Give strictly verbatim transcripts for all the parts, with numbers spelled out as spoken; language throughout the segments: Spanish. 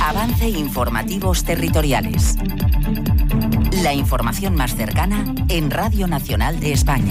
Avance Informativos Territoriales. La información más cercana en Radio Nacional de España.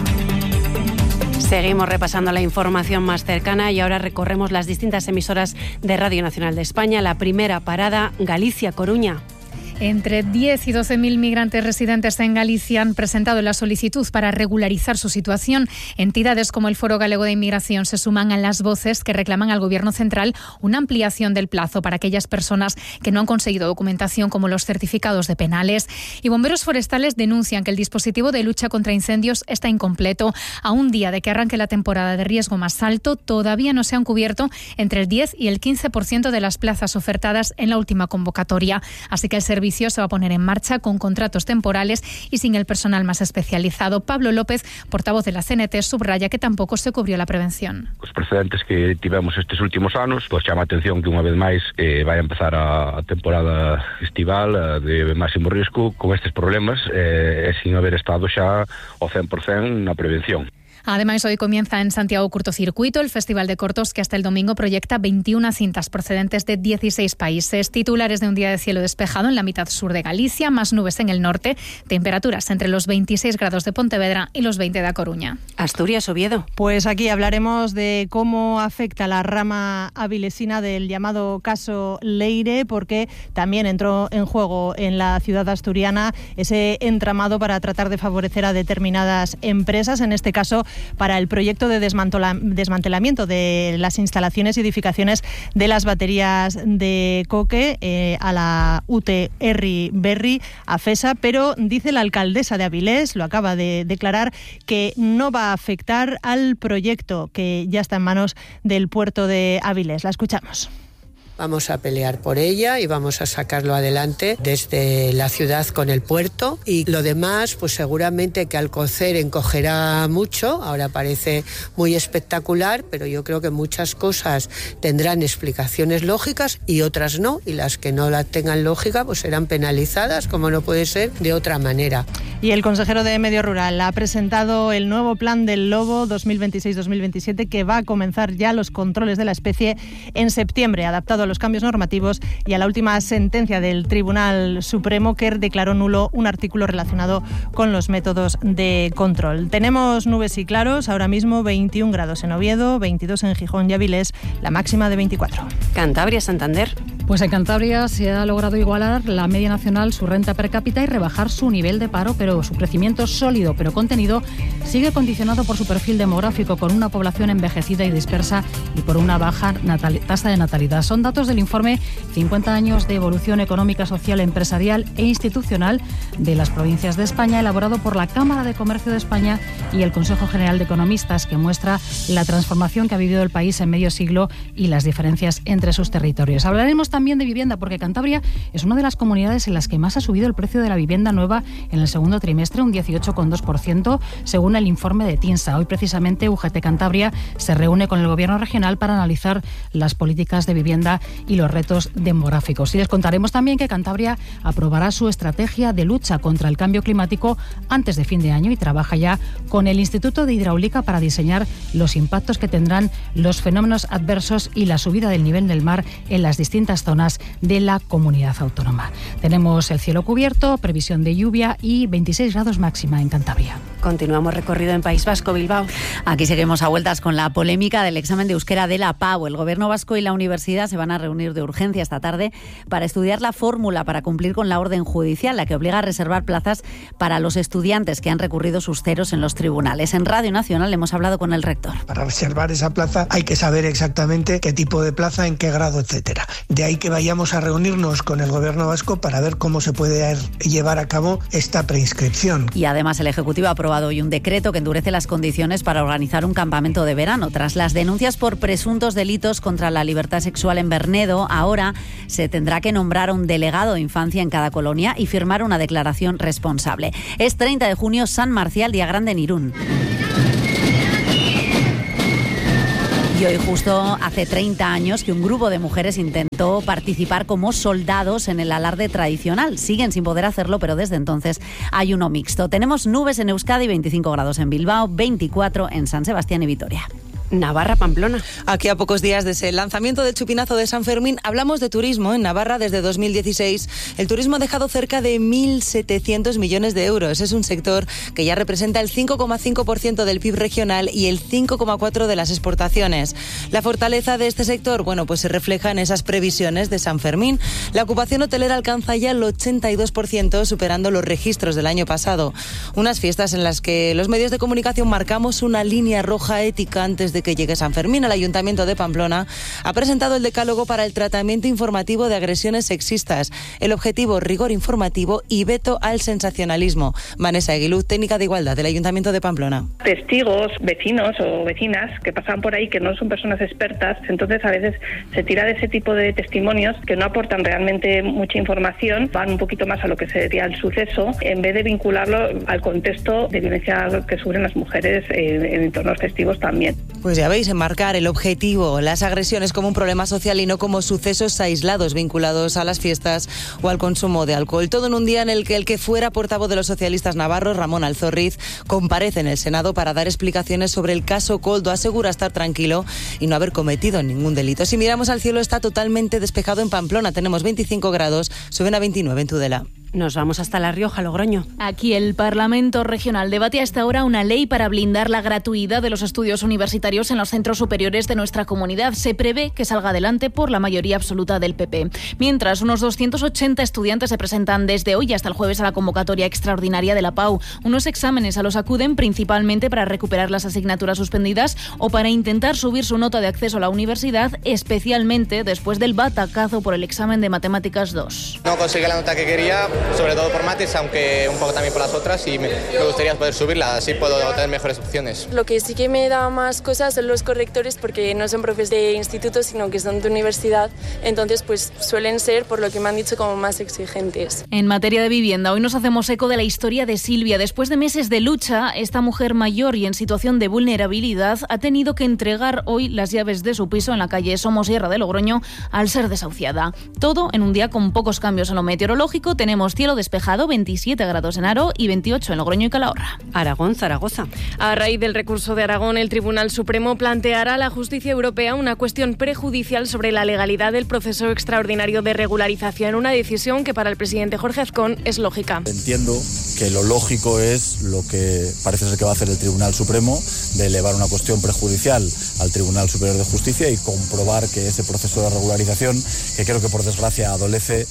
Seguimos repasando la información más cercana y ahora recorremos las distintas emisoras de Radio Nacional de España. La primera parada, Galicia-Coruña. Entre diez y doce mil migrantes residentes en Galicia han presentado la solicitud para regularizar su situación. Entidades como el Foro Galego de Inmigración se suman a las voces que reclaman al Gobierno central una ampliación del plazo para aquellas personas que no han conseguido documentación, como los certificados de penales. Y bomberos forestales denuncian que el dispositivo de lucha contra incendios está incompleto. A un día de que arranque la temporada de riesgo más alto, todavía no se han cubierto entre el diez y el quince por ciento de las plazas ofertadas en la última convocatoria. Así que el servicio se va a poner en marcha con contratos temporales y sin el personal más especializado. Pablo López, portavoz de la C N T, subraya que tampoco se cubrió la prevención. Os precedentes que tivemos estes últimos anos, pois chama a atención que unha vez máis eh, vai a empezar a temporada estival eh, de máximo risco con estes problemas eh, e sin haber estado xa ao cen por cen na prevención. Además, hoy comienza en Santiago Cortocircuito, el Festival de Cortos, que hasta el domingo proyecta veintiuna cintas procedentes de dieciséis países. Titulares de un día de cielo despejado en la mitad sur de Galicia, más nubes en el norte, temperaturas entre los veintiséis grados de Pontevedra y los veinte de A Coruña. Asturias, Oviedo. Pues aquí hablaremos de cómo afecta la rama avilesina del llamado caso Leire, porque también entró en juego en la ciudad asturiana ese entramado para tratar de favorecer a determinadas empresas, en este caso para el proyecto de desmantelamiento de las instalaciones y edificaciones de las baterías de coque eh, a la U T Herri Berri, a FESA, pero dice la alcaldesa de Avilés, lo acaba de declarar, que no va a afectar al proyecto que ya está en manos del puerto de Avilés. La escuchamos. Vamos a pelear por ella y vamos a sacarlo adelante desde la ciudad con el puerto, y lo demás pues seguramente que Alcocer encogerá mucho, ahora parece muy espectacular, pero yo creo que muchas cosas tendrán explicaciones lógicas y otras no, y las que no la tengan lógica pues serán penalizadas, como no puede ser de otra manera. Y el consejero de Medio Rural ha presentado el nuevo plan del lobo dos mil veintiséis dos mil veintisiete, que va a comenzar ya los controles de la especie en septiembre, adaptado a los cambios normativos y a la última sentencia del Tribunal Supremo, que declaró nulo un artículo relacionado con los métodos de control. Tenemos nubes y claros, ahora mismo veintiún grados en Oviedo, veintidós en Gijón y Avilés, la máxima de veinticuatro. Cantabria, Santander. Pues en Cantabria se ha logrado igualar la media nacional, su renta per cápita, y rebajar su nivel de paro, pero su crecimiento sólido pero contenido sigue condicionado por su perfil demográfico, con una población envejecida y dispersa y por una baja natal- tasa de natalidad. Son datos del informe cincuenta años de evolución económica, social, empresarial e institucional de las provincias de España, elaborado por la Cámara de Comercio de España y el Consejo General de Economistas, que muestra la transformación que ha vivido el país en medio siglo y las diferencias entre sus territorios. Hablaremos también de vivienda, porque Cantabria es una de las comunidades en las que más ha subido el precio de la vivienda nueva en el segundo trimestre, un dieciocho coma dos por ciento, según el informe de TINSA. Hoy precisamente U G T Cantabria se reúne con el Gobierno regional para analizar las políticas de vivienda y los retos demográficos. Y les contaremos también que Cantabria aprobará su estrategia de lucha contra el cambio climático antes de fin de año y trabaja ya con el Instituto de Hidráulica para diseñar los impactos que tendrán los fenómenos adversos y la subida del nivel del mar en las distintas zonas de la comunidad autónoma. Tenemos el cielo cubierto, previsión de lluvia y veintiséis grados máxima en Cantabria. Continuamos recorrido en País Vasco, Bilbao. Aquí seguimos a vueltas con la polémica del examen de euskera de la PAU. El Gobierno vasco y la universidad se van a reunir de urgencia esta tarde para estudiar la fórmula para cumplir con la orden judicial, la que obliga a reservar plazas para los estudiantes que han recurrido sus ceros en los tribunales. En Radio Nacional hemos hablado con el rector. Para reservar esa plaza hay que saber exactamente qué tipo de plaza, en qué grado, etcétera. De ahí que vayamos a reunirnos con el Gobierno vasco para ver cómo se puede llevar a cabo esta preinscripción. Y además el Ejecutivo ha aprobado hoy un decreto que endurece las condiciones para organizar un campamento de verano. Tras las denuncias por presuntos delitos contra la libertad sexual en Bernedo, ahora se tendrá que nombrar un delegado de infancia en cada colonia y firmar una declaración responsable. Es treinta de junio, San Marcial, día grande en Irún. Y hoy justo hace treinta años que un grupo de mujeres intentó participar como soldados en el alarde tradicional. Siguen sin poder hacerlo, pero desde entonces hay uno mixto. Tenemos nubes en Euskadi, veinticinco grados en Bilbao, veinticuatro en San Sebastián y Vitoria. Navarra-Pamplona. Aquí a pocos días de ese lanzamiento del chupinazo de San Fermín, hablamos de turismo. En Navarra, desde dos mil dieciséis, el turismo ha dejado cerca de mil setecientos millones de euros. Es un sector que ya representa el cinco coma cinco por ciento del P I B regional y el cinco coma cuatro por ciento de las exportaciones. La fortaleza de este sector, bueno, pues se refleja en esas previsiones de San Fermín. La ocupación hotelera alcanza ya el ochenta y dos por ciento, superando los registros del año pasado. Unas fiestas en las que los medios de comunicación marcamos una línea roja ética antes de que llegue San Fermín. El Ayuntamiento de Pamplona ha presentado el decálogo para el tratamiento informativo de agresiones sexistas. El objetivo, rigor informativo y veto al sensacionalismo. Vanessa Aguiluz, técnica de igualdad del Ayuntamiento de Pamplona. Testigos, vecinos o vecinas que pasan por ahí, que no son personas expertas, entonces a veces se tira de ese tipo de testimonios que no aportan realmente mucha información, van un poquito más a lo que sería el suceso, en vez de vincularlo al contexto de violencia que sufren las mujeres en, en entornos festivos también. Pues ya veis, enmarcar el objetivo, las agresiones como un problema social y no como sucesos aislados vinculados a las fiestas o al consumo de alcohol. Todo en un día en el que el que fuera portavoz de los socialistas navarros, Ramón Alzorriz, comparece en el Senado para dar explicaciones sobre el caso Koldo. Asegura estar tranquilo y no haber cometido ningún delito. Si miramos al cielo, está totalmente despejado en Pamplona. Tenemos veinticinco grados, suben a veintinueve en Tudela. Nos vamos hasta La Rioja, Logroño. Aquí el Parlamento Regional debate hasta ahora una ley para blindar la gratuidad de los estudios universitarios en los centros superiores de nuestra comunidad. Se prevé que salga adelante por la mayoría absoluta del P P. Mientras, unos doscientos ochenta estudiantes se presentan desde hoy hasta el jueves a la convocatoria extraordinaria de la P A U. Unos exámenes a los acuden principalmente para recuperar las asignaturas suspendidas o para intentar subir su nota de acceso a la universidad, especialmente después del batacazo por el examen de Matemáticas dos. No conseguí la nota que quería, sobre todo por mates, aunque un poco también por las otras, y me, me gustaría poder subirla, así puedo tener mejores opciones. Lo que sí que me da más cosas son los correctores, porque no son profes de instituto, sino que son de universidad, entonces pues suelen ser, por lo que me han dicho, como más exigentes. En materia de vivienda, hoy nos hacemos eco de la historia de Silvia. Después de meses de lucha, esta mujer mayor y en situación de vulnerabilidad ha tenido que entregar hoy las llaves de su piso en la calle Somosierra de Logroño al ser desahuciada. Todo en un día con pocos cambios en lo meteorológico. Tenemos cielo despejado, veintisiete grados en Haro y veintiocho en Logroño y Calahorra. Aragón, Zaragoza. A raíz del recurso de Aragón, el Tribunal Supremo planteará a la justicia europea una cuestión prejudicial sobre la legalidad del proceso extraordinario de regularización, una decisión que para el presidente Jorge Azcón es lógica. Entiendo que lo lógico es lo que parece ser que va a hacer el Tribunal Supremo, de elevar una cuestión prejudicial al Tribunal Superior de Justicia y comprobar que ese proceso de regularización, que creo que por desgracia adolece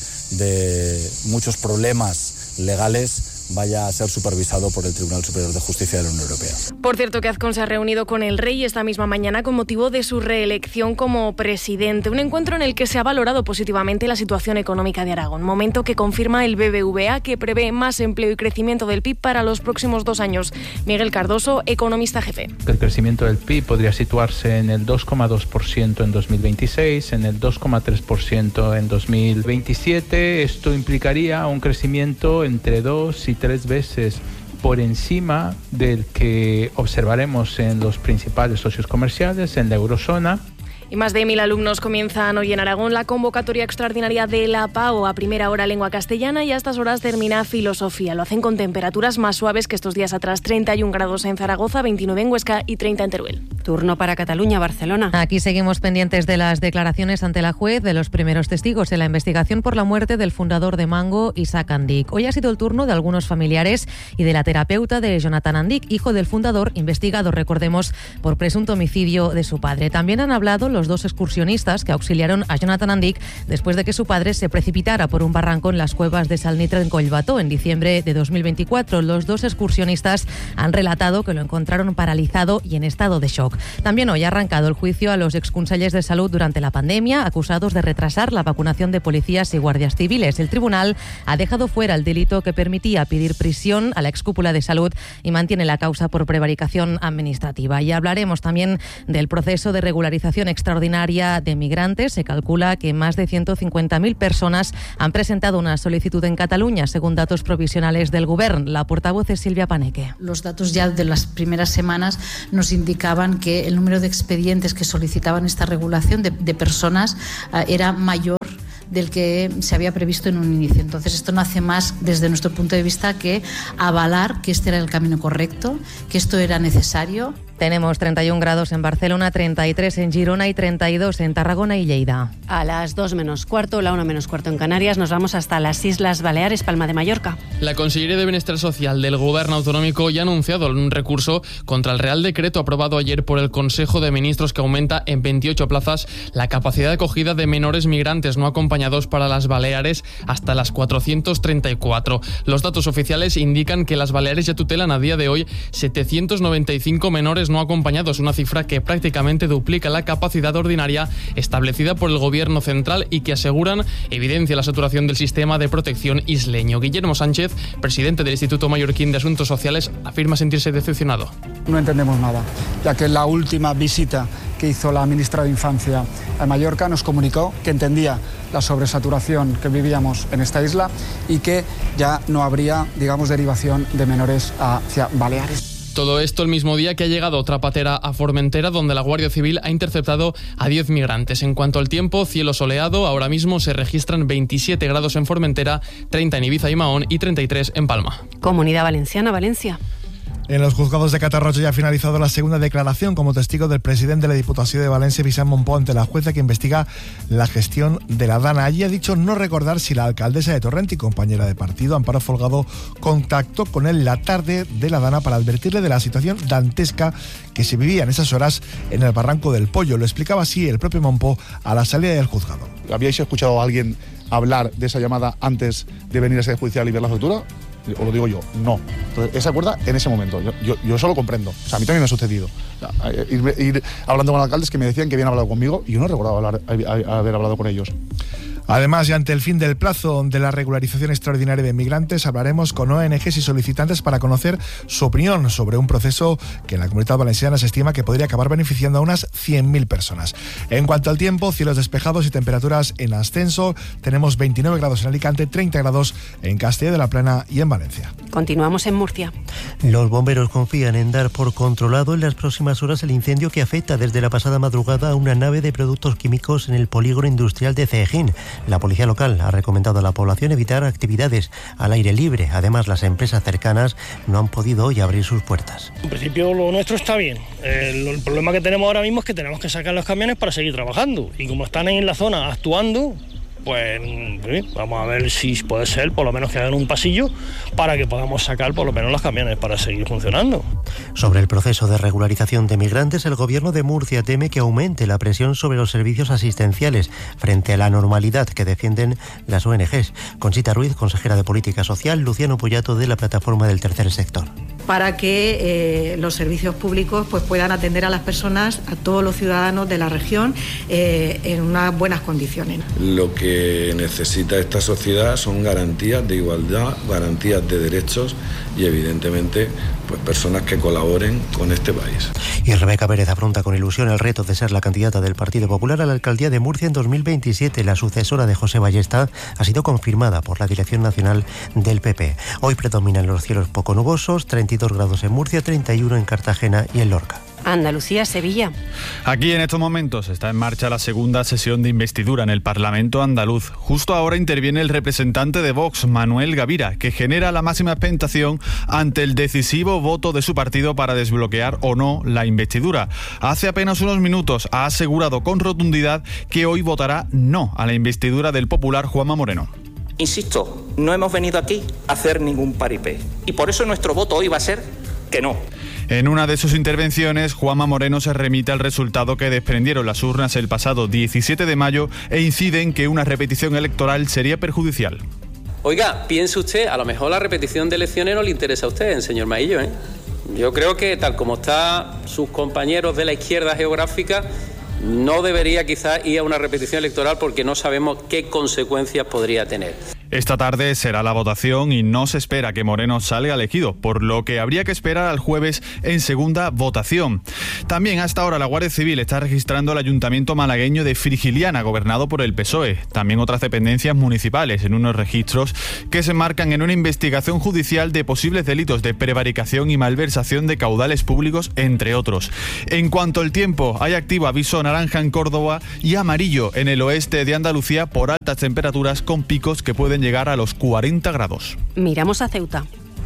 de muchos problemas legales, vaya a ser supervisado por el Tribunal Superior de Justicia de la Unión Europea. Por cierto, que Azcón se ha reunido con el rey esta misma mañana con motivo de su reelección como presidente. Un encuentro en el que se ha valorado positivamente la situación económica de Aragón. Momento que confirma el B B V A, que prevé más empleo y crecimiento del P I B para los próximos dos años. Miguel Cardoso, economista jefe. El crecimiento del P I B podría situarse en el dos coma dos por ciento en dos mil veintiséis, en el dos coma tres por ciento en dos mil veintisiete. Esto implicaría un crecimiento entre dos y tres veces por encima del que observaremos en los principales socios comerciales en la eurozona. Y más de mil alumnos comienzan hoy en Aragón la convocatoria extraordinaria de la P A U. A primera hora lengua castellana y a estas horas termina filosofía. Lo hacen con temperaturas más suaves que estos días atrás. treinta y un grados en Zaragoza, veintinueve en Huesca y treinta en Teruel. Turno para Cataluña, Barcelona. Aquí seguimos pendientes de las declaraciones ante la juez de los primeros testigos en la investigación por la muerte del fundador de Mango, Isaac Andic. Hoy ha sido el turno de algunos familiares y de la terapeuta de Jonathan Andic, hijo del fundador, investigado, recordemos, por presunto homicidio de su padre. También han hablado los dos excursionistas que auxiliaron a Jonathan Andic después de que su padre se precipitara por un barranco en las cuevas de Salnitre en Collbató en diciembre de dos mil veinticuatro. Los dos excursionistas han relatado que lo encontraron paralizado y en estado de shock. También hoy ha arrancado el juicio a los exconsellers de salud durante la pandemia, acusados de retrasar la vacunación de policías y guardias civiles. El tribunal ha dejado fuera el delito que permitía pedir prisión a la excúpula de salud y mantiene la causa por prevaricación administrativa. Y hablaremos también del proceso de regularización extraordinaria de migrantes. Se calcula que más de ciento cincuenta mil personas han presentado una solicitud en Cataluña, según datos provisionales del Govern. La portavoz es Silvia Paneque. Los datos ya de las primeras semanas nos indicaban que el número de expedientes que solicitaban esta regulación de, de personas uh, era mayor del que se había previsto en un inicio. Entonces, esto no hace más, desde nuestro punto de vista, que avalar que este era el camino correcto, que esto era necesario. Tenemos treinta y un grados en Barcelona, treinta y tres en Girona y treinta y dos en Tarragona y Lleida. A las dos menos cuarto, la una menos cuarto en Canarias, nos vamos hasta las Islas Baleares, Palma de Mallorca. La Consellería de Bienestar Social del Gobierno Autonómico ya ha anunciado un recurso contra el Real Decreto aprobado ayer por el Consejo de Ministros que aumenta en veintiocho plazas la capacidad de acogida de menores migrantes no acompañados para las Baleares hasta las cuatrocientos treinta y cuatro. Los datos oficiales indican que las Baleares ya tutelan a día de hoy setecientos noventa y cinco menores no acompañados, una cifra que prácticamente duplica la capacidad ordinaria establecida por el Gobierno central y que aseguran evidencia la saturación del sistema de protección isleño. Guillermo Sánchez, presidente del Instituto Mallorquín de Asuntos Sociales, afirma sentirse decepcionado. No entendemos nada, ya que la última visita que hizo la ministra de Infancia a Mallorca nos comunicó que entendía la sobresaturación que vivíamos en esta isla y que ya no habría, digamos, derivación de menores hacia Baleares. Todo esto el mismo día que ha llegado otra patera a Formentera, donde la Guardia Civil ha interceptado a diez migrantes. En cuanto al tiempo, cielo soleado, ahora mismo se registran veintisiete grados en Formentera, treinta en Ibiza y Mahón y treinta y tres en Palma. Comunidad Valenciana, Valencia. En los juzgados de Catarroja ya ha finalizado la segunda declaración como testigo del presidente de la Diputación de Valencia, Vicent Monpó, ante la jueza que investiga la gestión de la Dana. Allí ha dicho no recordar si la alcaldesa de Torrent y compañera de partido, Amparo Folgado, contactó con él la tarde de la Dana para advertirle de la situación dantesca que se vivía en esas horas en el Barranco del Pollo. Lo explicaba así el propio Monpó a la salida del juzgado. ¿Habíais escuchado a alguien hablar de esa llamada antes de venir a sede judicial y ver la factura? O lo digo yo, no. Entonces, esa acuerda en ese momento. Yo, yo, yo eso lo comprendo. O sea, a mí también me ha sucedido. Ir, ir hablando con alcaldes que me decían que habían hablado conmigo y yo no recordaba hablar, haber hablado con ellos. Además, y ante el fin del plazo de la regularización extraordinaria de migrantes, hablaremos con O N Ges y solicitantes para conocer su opinión sobre un proceso que en la Comunidad Valenciana se estima que podría acabar beneficiando a unas cien mil personas. En cuanto al tiempo, cielos despejados y temperaturas en ascenso. Tenemos veintinueve grados en Alicante, treinta grados en Castilla de la Plana y en Valencia. Continuamos en Murcia. Los bomberos confían en dar por controlado en las próximas horas el incendio que afecta desde la pasada madrugada a una nave de productos químicos en el polígono industrial de Cejín. La policía local ha recomendado a la población evitar actividades al aire libre. Además, las empresas cercanas no han podido hoy abrir sus puertas. En principio lo nuestro está bien. El, el problema que tenemos ahora mismo es que tenemos que sacar los camiones para seguir trabajando. Y como están ahí en la zona actuando, pues vamos a ver si puede ser por lo menos que hagan un pasillo para que podamos sacar por lo menos los camiones para seguir funcionando. Sobre el proceso de regularización de migrantes, el Gobierno de Murcia teme que aumente la presión sobre los servicios asistenciales frente a la normalidad que defienden las O N Ges. Conchita Ruiz, consejera de Política Social, Luciano Pollato de la Plataforma del Tercer Sector. Para que eh, los servicios públicos pues, puedan atender a las personas, a todos los ciudadanos de la región eh, en unas buenas condiciones. Lo que necesita esta sociedad son garantías de igualdad, garantías de derechos y evidentemente pues personas que colaboren con este país. Y Rebeca Pérez afronta con ilusión el reto de ser la candidata del Partido Popular a la alcaldía de Murcia en dos mil veintisiete. La sucesora de José Ballesta ha sido confirmada por la Dirección Nacional del P P. Hoy predominan los cielos poco nubosos, treinta y dos grados en Murcia, treinta y uno en Cartagena y en Lorca. Andalucía, Sevilla. Aquí en estos momentos está en marcha la segunda sesión de investidura en el Parlamento andaluz. Justo ahora interviene el representante de Vox, Manuel Gavira, que genera la máxima expectación ante el decisivo voto de su partido para desbloquear o no la investidura. Hace apenas unos minutos ha asegurado con rotundidad que hoy votará no a la investidura del popular Juanma Moreno. Insisto, no hemos venido aquí a hacer ningún paripé y por eso nuestro voto hoy va a ser que no. En una de sus intervenciones, Juanma Moreno se remite al resultado que desprendieron las urnas el pasado diecisiete de mayo e incide en que una repetición electoral sería perjudicial. Oiga, piense usted, a lo mejor la repetición de elecciones no le interesa a usted, señor Maillo, ¿eh? Yo creo que tal como están sus compañeros de la izquierda geográfica, no debería quizás ir a una repetición electoral porque no sabemos qué consecuencias podría tener. Esta tarde será la votación y no se espera que Moreno salga elegido, por lo que habría que esperar al jueves en segunda votación. También hasta ahora la Guardia Civil está registrando el ayuntamiento malagueño de Frigiliana, gobernado por el P S O E. También otras dependencias municipales en unos registros que se enmarcan en una investigación judicial de posibles delitos de prevaricación y malversación de caudales públicos, entre otros. En cuanto al tiempo, hay activo aviso naranja en Córdoba y amarillo en el oeste de Andalucía por altas temperaturas con picos que pueden llegar a los cuarenta grados. Miramos a Ceuta.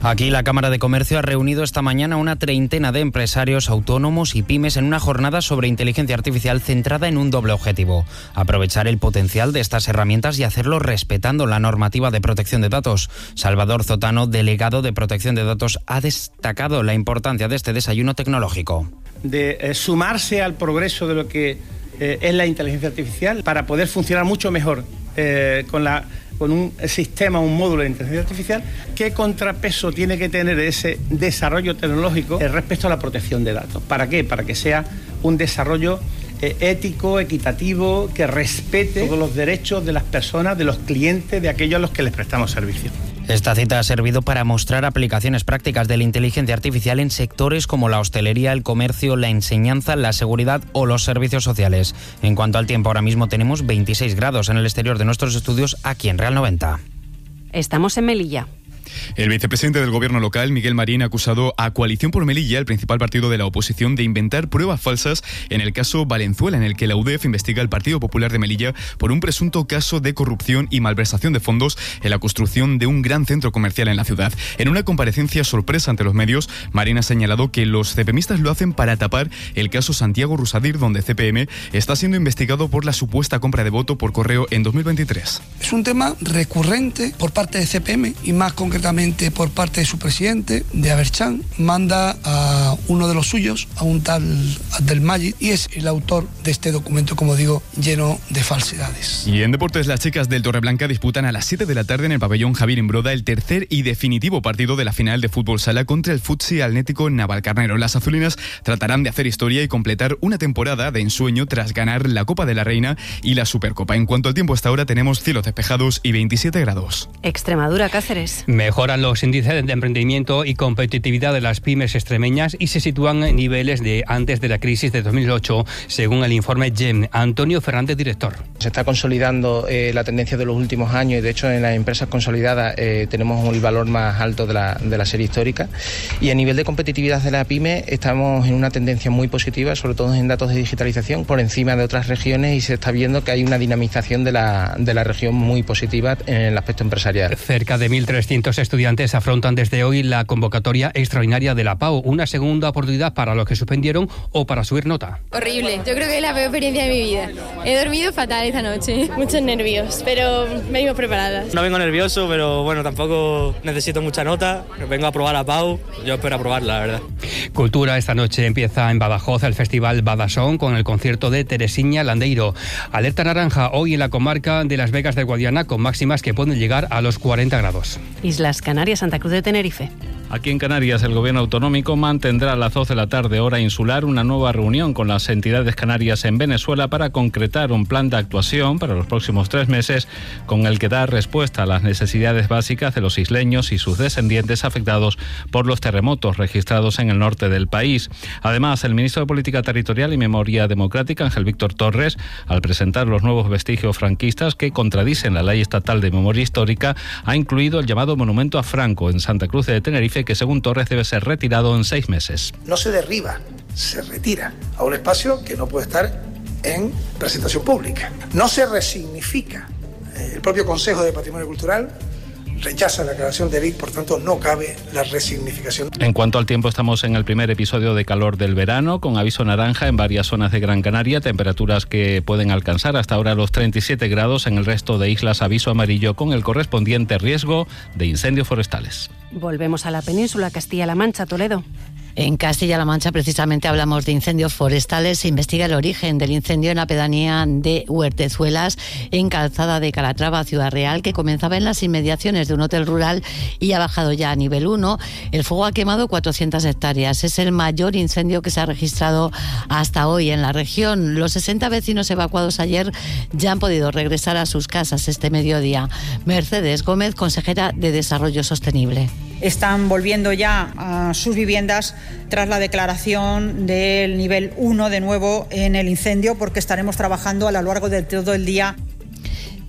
Aquí la Cámara de Comercio ha reunido esta mañana una treintena de empresarios, autónomos y pymes en una jornada sobre inteligencia artificial centrada en un doble objetivo: aprovechar el potencial de estas herramientas y hacerlo respetando la normativa de protección de datos. Salvador Zotano, delegado de Protección de Datos, ha destacado la importancia de este desayuno tecnológico. De eh, sumarse al progreso de lo que eh, es la inteligencia artificial para poder funcionar mucho mejor eh, con la... con un sistema, un módulo de inteligencia artificial. ¿Qué contrapeso tiene que tener ese desarrollo tecnológico respecto a la protección de datos? ¿Para qué? Para que sea un desarrollo eh, ético, equitativo, que respete todos los derechos de las personas, de los clientes, de aquellos a los que les prestamos servicio. Esta cita ha servido para mostrar aplicaciones prácticas de la inteligencia artificial en sectores como la hostelería, el comercio, la enseñanza, la seguridad o los servicios sociales. En cuanto al tiempo, ahora mismo tenemos veintiséis grados en el exterior de nuestros estudios aquí en Real noventa. Estamos en Melilla. El vicepresidente del gobierno local, Miguel Marín, ha acusado a Coalición por Melilla, el principal partido de la oposición, de inventar pruebas falsas en el caso Valenzuela, en el que la U D E F investiga al Partido Popular de Melilla por un presunto caso de corrupción y malversación de fondos en la construcción de un gran centro comercial en la ciudad. En una comparecencia sorpresa ante los medios, Marín ha señalado que los cepemistas lo hacen para tapar el caso Santiago Rusadir, donde C P M está siendo investigado por la supuesta compra de voto por correo en dos mil veintitrés. Es un tema recurrente por parte de C P M y más concretamente por parte de su presidente, de Aberchán. Manda a uno de los suyos, a un tal Abdelmajid, y es el autor de este documento, como digo, lleno de falsedades. Y en deportes, las chicas del Torreblanca disputan a las siete de la tarde en el pabellón Javier Imbroda el tercer y definitivo partido de la final de fútbol sala contra el Futsi Atlético Navalcarnero. Las azulinas tratarán de hacer historia y completar una temporada de ensueño tras ganar la Copa de la Reina y la Supercopa. En cuanto al tiempo, hasta ahora tenemos cielos despejados y veintisiete grados. Extremadura, Cáceres. Mejoran los índices de emprendimiento y competitividad de las pymes extremeñas y se sitúan en niveles de antes de la crisis de dos mil ocho, según el informe G E M. Antonio Fernández, director. Se está consolidando eh, la tendencia de los últimos años y, de hecho, en las empresas consolidadas eh, tenemos el valor más alto de la, de la serie histórica. Y a nivel de competitividad de la pyme estamos en una tendencia muy positiva, sobre todo en datos de digitalización, por encima de otras regiones, y se está viendo que hay una dinamización de la, de la región muy positiva en el aspecto empresarial. Cerca de mil trescientos estudiantes afrontan desde hoy la convocatoria extraordinaria de la PAU, una segunda oportunidad para los que suspendieron o para subir nota. Horrible, yo creo que es la peor experiencia de mi vida. He dormido fatal esta noche. Muchos nervios, pero venimos preparadas. No vengo nervioso, pero bueno, tampoco necesito mucha nota. Vengo a probar la PAU, yo espero aprobarla, la verdad. Cultura, esta noche empieza en Badajoz el Festival Badasón con el concierto de Teresiña Landeiro. Alerta naranja hoy en la comarca de Las Vegas de Guadiana, con máximas que pueden llegar a los cuarenta grados. Islas Canarias, Santa Cruz de Tenerife. Aquí en Canarias, el Gobierno autonómico mantendrá a las doce de la tarde, hora insular, una nueva reunión con las entidades canarias en Venezuela para concretar un plan de actuación para los próximos tres meses con el que dar respuesta a las necesidades básicas de los isleños y sus descendientes afectados por los terremotos registrados en el norte del país. Además, el ministro de Política Territorial y Memoria Democrática, Ángel Víctor Torres, al presentar los nuevos vestigios franquistas que contradicen la Ley Estatal de Memoria Histórica, ha incluido el llamado Monumento a Franco en Santa Cruz de Tenerife, que según Torres debe ser retirado en seis meses. No se derriba, se retira a un espacio que no puede estar en presentación pública. No se resignifica. El propio Consejo de Patrimonio Cultural rechaza la declaración de Vic, por tanto no cabe la resignificación. En cuanto al tiempo, estamos en el primer episodio de calor del verano, con aviso naranja en varias zonas de Gran Canaria, temperaturas que pueden alcanzar hasta ahora los treinta y siete grados. En el resto de islas, aviso amarillo con el correspondiente riesgo de incendios forestales. Volvemos a la península, Castilla-La Mancha, Toledo. En Castilla-La Mancha, precisamente, hablamos de incendios forestales. Se investiga el origen del incendio en la pedanía de Huertezuelas, en Calzada de Calatrava, Ciudad Real, que comenzaba en las inmediaciones de un hotel rural y ha bajado ya a nivel uno. El fuego ha quemado cuatrocientas hectáreas. Es el mayor incendio que se ha registrado hasta hoy en la región. Los sesenta vecinos evacuados ayer ya han podido regresar a sus casas este mediodía. Mercedes Gómez, consejera de Desarrollo Sostenible. Están volviendo ya a sus viviendas tras la declaración del nivel uno de nuevo en el incendio, porque estaremos trabajando a lo largo de todo el día.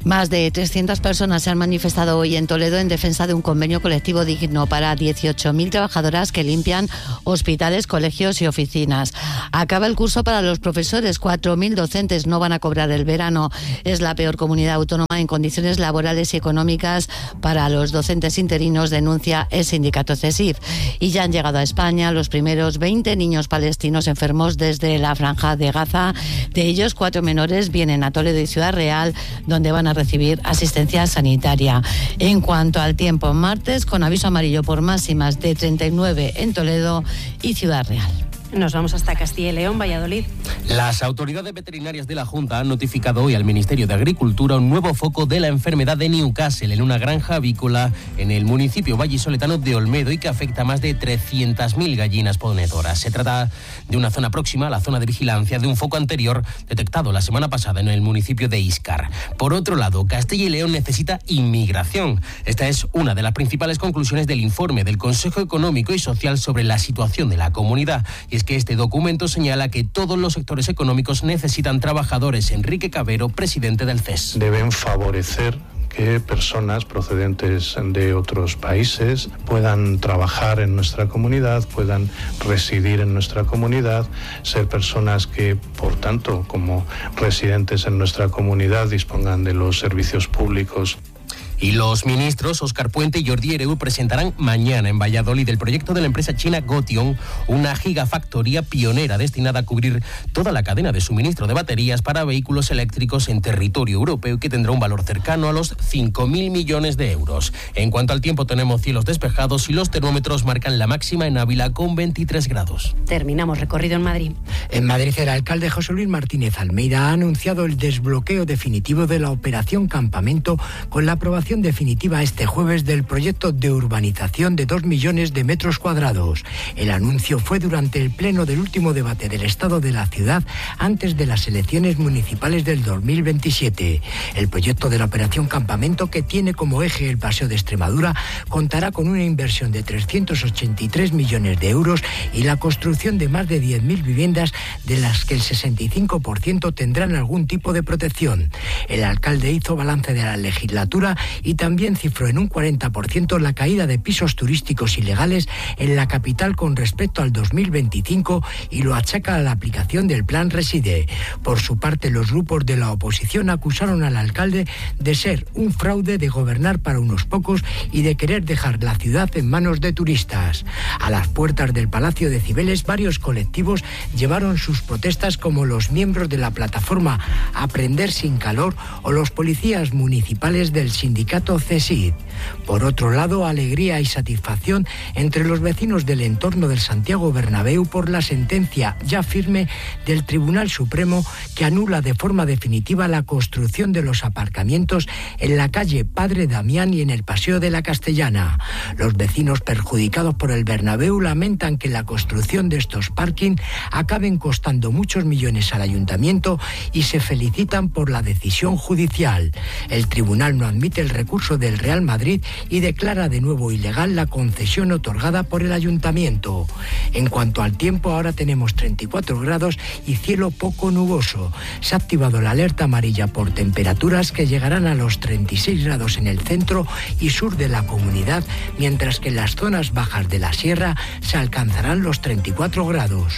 Más de trescientas personas se han manifestado hoy en Toledo en defensa de un convenio colectivo digno para dieciocho mil trabajadoras que limpian hospitales, colegios y oficinas. Acaba el curso para los profesores. cuatro mil docentes no van a cobrar el verano. Es la peor comunidad autónoma en condiciones laborales y económicas para los docentes interinos, denuncia el sindicato CESIF. Y ya han llegado a España los primeros veinte niños palestinos enfermos desde la Franja de Gaza. De ellos, cuatro menores vienen a Toledo y Ciudad Real, donde van a recibir asistencia sanitaria. En cuanto al tiempo, martes con aviso amarillo por máximas de treinta y nueve en Toledo y Ciudad Real. Nos vamos hasta Castilla y León, Valladolid. Las autoridades veterinarias de la Junta han notificado hoy al Ministerio de Agricultura un nuevo foco de la enfermedad de Newcastle en una granja avícola en el municipio vallisoletano de Olmedo y que afecta a más de trescientas mil gallinas ponedoras. Se trata de una zona próxima a la zona de vigilancia de un foco anterior detectado la semana pasada en el municipio de Íscar. Por otro lado, Castilla y León necesita inmigración. Esta es una de las principales conclusiones del informe del Consejo Económico y Social sobre la situación de la comunidad. Y es que este documento señala que todos los sectores económicos necesitan trabajadores. Enrique Cabero, presidente del C E S. Deben favorecer que personas procedentes de otros países puedan trabajar en nuestra comunidad, puedan residir en nuestra comunidad, ser personas que, por tanto, como residentes en nuestra comunidad, dispongan de los servicios públicos. Y los ministros Óscar Puente y Jordi Hereu presentarán mañana en Valladolid el proyecto de la empresa china Gotion, una gigafactoría pionera destinada a cubrir toda la cadena de suministro de baterías para vehículos eléctricos en territorio europeo, que tendrá un valor cercano a los cinco mil millones de euros. En cuanto al tiempo, tenemos cielos despejados y los termómetros marcan la máxima en Ávila con veintitrés grados. Terminamos recorrido en Madrid. En Madrid, el alcalde José Luis Martínez Almeida ha anunciado el desbloqueo definitivo de la operación Campamento con la aprobación definitiva este jueves del proyecto de urbanización de dos millones de metros cuadrados. El anuncio fue durante el pleno del último debate del estado de la ciudad antes de las elecciones municipales del dos mil veintisiete. El proyecto de la operación Campamento, que tiene como eje el Paseo de Extremadura, contará con una inversión de trescientos ochenta y tres millones de euros y la construcción de más de diez mil viviendas, de las que el sesenta y cinco por ciento tendrán algún tipo de protección. El alcalde hizo balance de la legislatura y también cifró en un cuarenta por ciento la caída de pisos turísticos ilegales en la capital con respecto al dos mil veinticinco y lo achaca a la aplicación del Plan Reside. Por su parte, los grupos de la oposición acusaron al alcalde de ser un fraude, de gobernar para unos pocos y de querer dejar la ciudad en manos de turistas. A las puertas del Palacio de Cibeles, varios colectivos llevaron sus protestas, como los miembros de la plataforma Aprender sin Calor o los policías municipales del sindicato CESID. Por otro lado, alegría y satisfacción entre los vecinos del entorno del Santiago Bernabéu por la sentencia ya firme del Tribunal Supremo que anula de forma definitiva la construcción de los aparcamientos en la calle Padre Damián y en el Paseo de la Castellana. Los vecinos perjudicados por el Bernabéu lamentan que la construcción de estos parking acaben costando muchos millones al ayuntamiento y se felicitan por la decisión judicial. El tribunal no admite el recurso del Real Madrid y declara de nuevo ilegal la concesión otorgada por el ayuntamiento. En cuanto al tiempo, ahora tenemos treinta y cuatro grados y cielo poco nuboso. Se ha activado la alerta amarilla por temperaturas que llegarán a los treinta y seis grados en el centro y sur de la comunidad, mientras que en las zonas bajas de la sierra se alcanzarán los treinta y cuatro grados.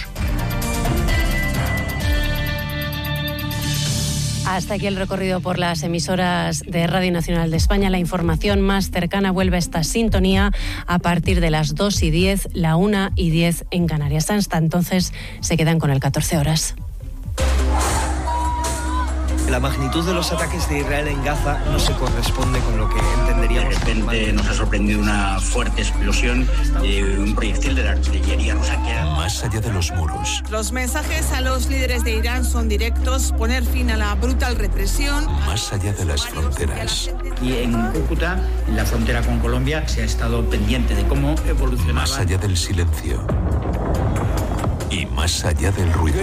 Hasta aquí el recorrido por las emisoras de Radio Nacional de España. La información más cercana vuelve a esta sintonía a partir de las dos y diez, la una y diez en Canarias. Hasta entonces se quedan con el catorce horas. La magnitud de los ataques de Israel en Gaza no se corresponde con lo que entenderíamos. De repente nos ha sorprendido una fuerte explosión de un proyectil de la artillería rusa. Más allá de los muros. Los mensajes a los líderes de Irán son directos: poner fin a la brutal represión. Más allá de las fronteras. Y en Cúcuta, en la frontera con Colombia, se ha estado pendiente de cómo evolucionaba. Más allá del silencio. Y más allá del ruido.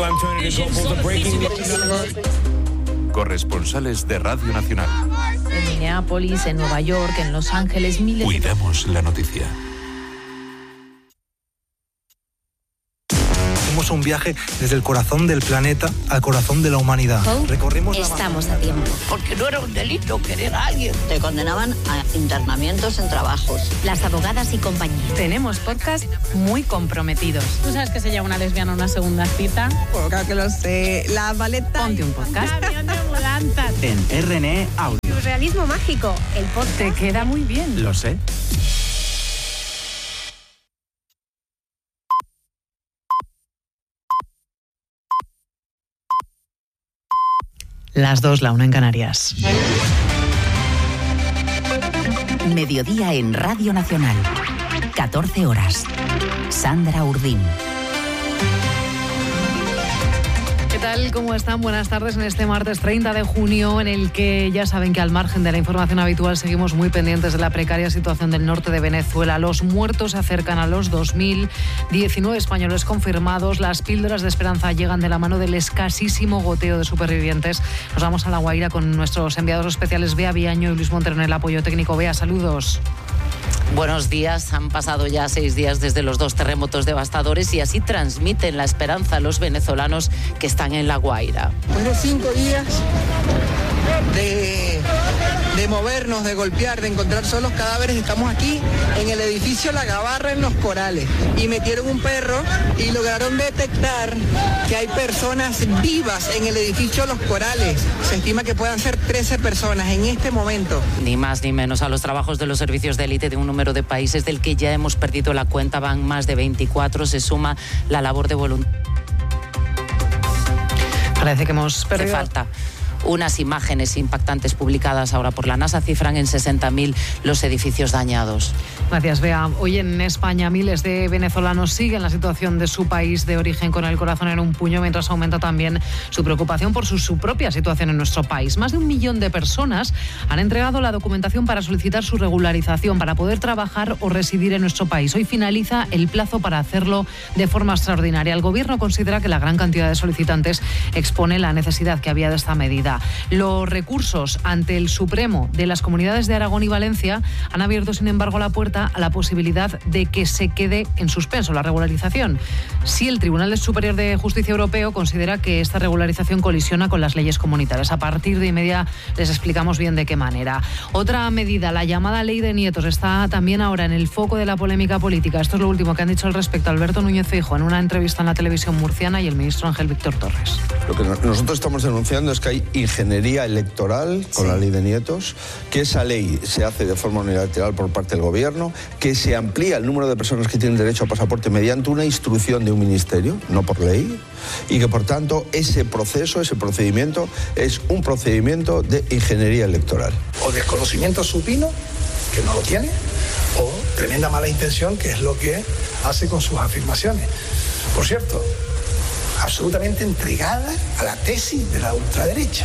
Corresponsales de Radio Nacional. En Minneapolis, en Nueva York, en Los Ángeles, miles. Cuidamos la noticia. hacemos un viaje desde el corazón del planeta al corazón de la humanidad. Recorrimos la Estamos a tiempo. Porque no era un delito querer a alguien. Te condenaban a internamientos en trabajos. Las abogadas y compañía. Tenemos podcast muy comprometidos. ¿Tú sabes que se llama una lesbiana una segunda cita? Pues claro que lo sé. La maleta. Ponte un podcast. Un camión de mudanzas. En R N E Audio. Surrealismo mágico. El podcast. Te queda muy bien. Lo sé. Las dos, la una en Canarias. Mediodía en Radio Nacional. catorce horas. Sandra Urdín. ¿Qué tal? ¿Cómo están? Buenas tardes en este martes treinta de junio, en el que ya saben que al margen de la información habitual seguimos muy pendientes de la precaria situación del norte de Venezuela. Los muertos se acercan a los dos mil, diecinueve españoles confirmados. Las píldoras de esperanza llegan de la mano del escasísimo goteo de supervivientes. Nos vamos a La Guaira con nuestros enviados especiales Bea Viaño y Luis Montero en el apoyo técnico. Bea, saludos. Buenos días, han pasado ya seis días desde los dos terremotos devastadores y así transmiten la esperanza a los venezolanos que están en La Guaira. Bueno, cinco días de, de movernos, de golpear, de encontrar solos cadáveres. Estamos aquí en el edificio La Gabarra en Los Corales y metieron un perro y lograron detectar que hay personas vivas en el edificio Los Corales. Se estima que puedan ser trece personas en este momento. Ni más ni menos. A los trabajos de los servicios de élite de un número de países del que ya hemos perdido la cuenta van más de veinticuatro. Se suma la labor de voluntarios. Parece que hemos perdido. Hace falta. Unas imágenes impactantes publicadas ahora por la NASA cifran en sesenta mil los edificios dañados. Gracias, Bea. Hoy en España miles de venezolanos siguen la situación de su país de origen con el corazón en un puño, mientras aumenta también su preocupación por su, su propia situación en nuestro país. Más de un millón de personas han entregado la documentación para solicitar su regularización, para poder trabajar o residir en nuestro país. Hoy finaliza el plazo para hacerlo de forma extraordinaria. El Gobierno considera que la gran cantidad de solicitantes expone la necesidad que había de esta medida. Los recursos ante el Supremo de las comunidades de Aragón y Valencia han abierto, sin embargo, la puerta a la posibilidad de que se quede en suspenso la regularización. Si el Tribunal Superior de Justicia Europeo considera que esta regularización colisiona con las leyes comunitarias. A partir de inmediato les explicamos bien de qué manera. Otra medida, la llamada Ley de Nietos, está también ahora en el foco de la polémica política. Esto es lo último que han dicho al respecto Alberto Núñez Feijóo en una entrevista en la televisión murciana y el ministro Ángel Víctor Torres. Lo que nosotros estamos denunciando es que hay ingeniería electoral con sí. la Ley de Nietos, que esa ley se hace de forma unilateral por parte del Gobierno, que se amplía el número de personas que tienen derecho a pasaporte mediante una instrucción de un ministerio, no por ley, y que por tanto ese proceso, ese procedimiento es un procedimiento de ingeniería electoral. O desconocimiento supino, que no lo tiene, o tremenda mala intención, que es lo que hace con sus afirmaciones. Por cierto, absolutamente entregada a la tesis de la ultraderecha,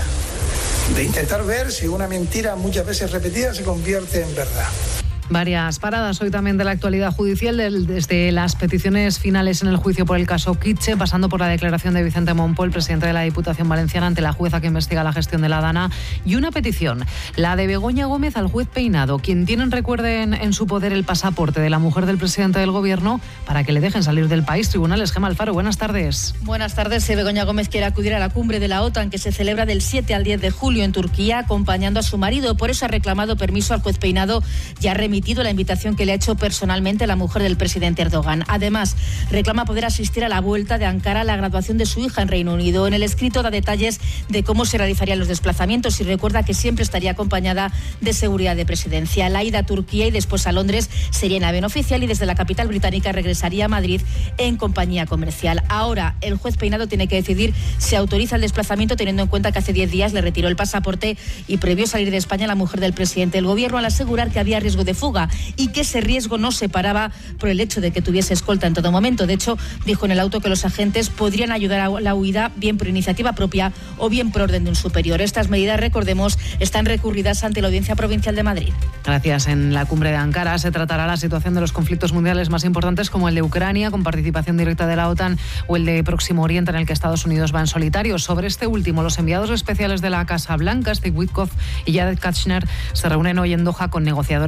de intentar ver si una mentira muchas veces repetida se convierte en verdad. Varias paradas hoy también de la actualidad judicial, desde las peticiones finales en el juicio por el caso Kitche, pasando por la declaración de Vicente Monpó, el presidente de la Diputación Valenciana, ante la jueza que investiga la gestión de la Dana, y una petición, la de Begoña Gómez al juez Peinado, quien tienen, recuerden, en su poder el pasaporte de la mujer del presidente del Gobierno para que le dejen salir del país. Tribunales. Gemma Alfaro, buenas tardes. Buenas tardes. Begoña Gómez quiere acudir a la cumbre de la OTAN que se celebra del siete al diez de julio en Turquía, acompañando a su marido. Por eso ha reclamado permiso al juez Peinado y ha remitido la invitación que le ha hecho personalmente la mujer del presidente Erdogan. Además, reclama poder asistir a la vuelta de Ankara a la graduación de su hija en Reino Unido. En el escrito da detalles de cómo se realizarían los desplazamientos y recuerda que siempre estaría acompañada de seguridad de presidencia. La ida a Turquía y después a Londres sería en avión oficial y desde la capital británica regresaría a Madrid en compañía comercial. Ahora, el juez Peinado tiene que decidir si autoriza el desplazamiento, teniendo en cuenta que hace diez días le retiró el pasaporte y previó salir de España la mujer del presidente del Gobierno, al asegurar que había riesgo de fuga y que ese riesgo no se paraba por el hecho de que tuviese escolta en todo momento. De hecho, dijo en el auto que los agentes podrían ayudar a la huida bien por iniciativa propia o bien por orden de un superior. Estas medidas, recordemos, están recurridas ante la Audiencia Provincial de Madrid. Gracias. En la cumbre de Ankara se tratará la situación de los conflictos mundiales más importantes, como el de Ucrania, con participación directa de la OTAN, o el de Próximo Oriente, en el que Estados Unidos va en solitario. Sobre este último, los enviados especiales de la Casa Blanca, Steve Witkoff y Jared Kushner, se reúnen hoy en Doha con negociadores iraníes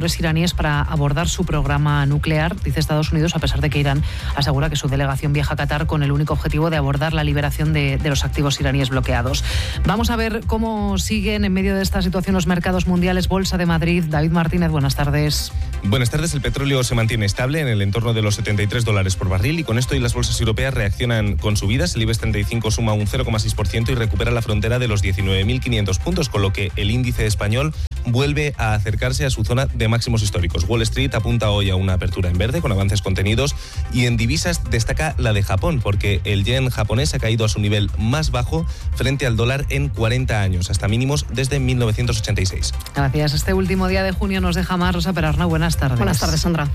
iraníes para abordar su programa nuclear, dice Estados Unidos, a pesar de que Irán asegura que su delegación viaja a Qatar con el único objetivo de abordar la liberación de, de los activos iraníes bloqueados. Vamos a ver cómo siguen en medio de esta situación los mercados mundiales. Bolsa de Madrid, David Martínez, buenas tardes. Buenas tardes. El petróleo se mantiene estable en el entorno de los setenta y tres dólares por barril y con esto y las bolsas europeas reaccionan con subidas. El IBEX treinta y cinco suma un cero coma seis por ciento y recupera la frontera de los diecinueve mil quinientos puntos, con lo que el índice español vuelve a acercarse a su zona de máximos históricos. Wall Street apunta hoy a una apertura en verde con avances contenidos y en divisas destaca la de Japón, porque el yen japonés ha caído a su nivel más bajo frente al dólar en cuarenta años, hasta mínimos desde mil novecientos ochenta y seis. Gracias. Este último día de junio nos deja más Rosa Perarnau. Buenas tardes. Buenas tardes, Sandra.